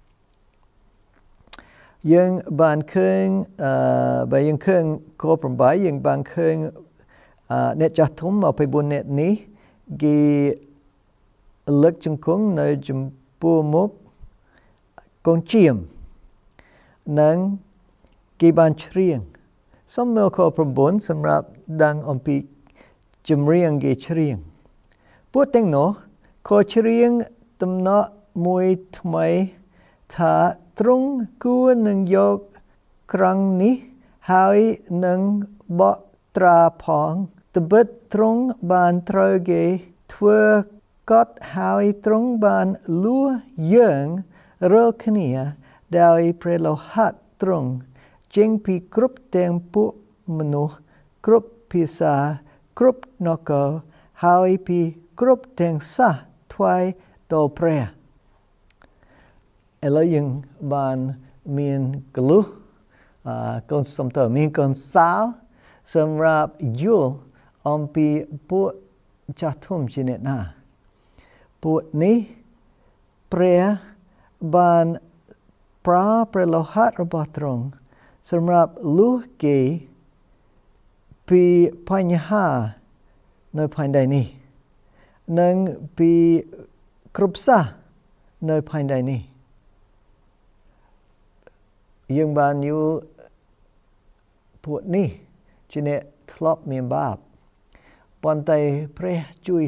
យើងបានឃើញអឺបើយើងឃើញខ8យើងបានឃើញអឺអ្នកចាស់ទុំមកពីបួនអ្នកនេះគេលើកជង្គង់នៅចំពោះមុខកូនជៀមនិងគេបានច្រៀងសំមើលខ9សម្រាប់ដឹងអំពីចម្រៀងគេច្រៀងពួកទាំងនោះក៏ច្រៀងតំណក់មួយថ្មីថាទ្រង់គួរនឹងយកក្រងនេះហើយនឹងបកត្រាផងត្បិតទ្រង់បានត្រូវគេធ្វើកត់ហើយទ្រង់បានលួសយើងរាល់គ្នាដោយព្រះលោហៈទ្រង់ចេញពីគ្រប់ទាំងពួកមនុស្សគ្រប់ភាសាគ្រប់នគរហើយពីគ្រប់ទាំងសាសថ្វាយដល់ព្រះឥឡូវយើងបានមានកលុះអឺកូនសំតើមានកូនសាវសម្រាប់យល់អំពីពួកចាស់ទុំជាអ្នកណាពួកនេះព្រះបានប្រើព្រះលោហៈរបស់ទ្រង់សម្រាប់លួសគេពីបញ្ហានៅផែនដីនេះនិងពីគ្រប់សាសនៅផែនដីនេះយើងបានយល់ពួកនេះជាអ្នកធ្លាប់មានបាបប៉ុន្តែព្រះជួយ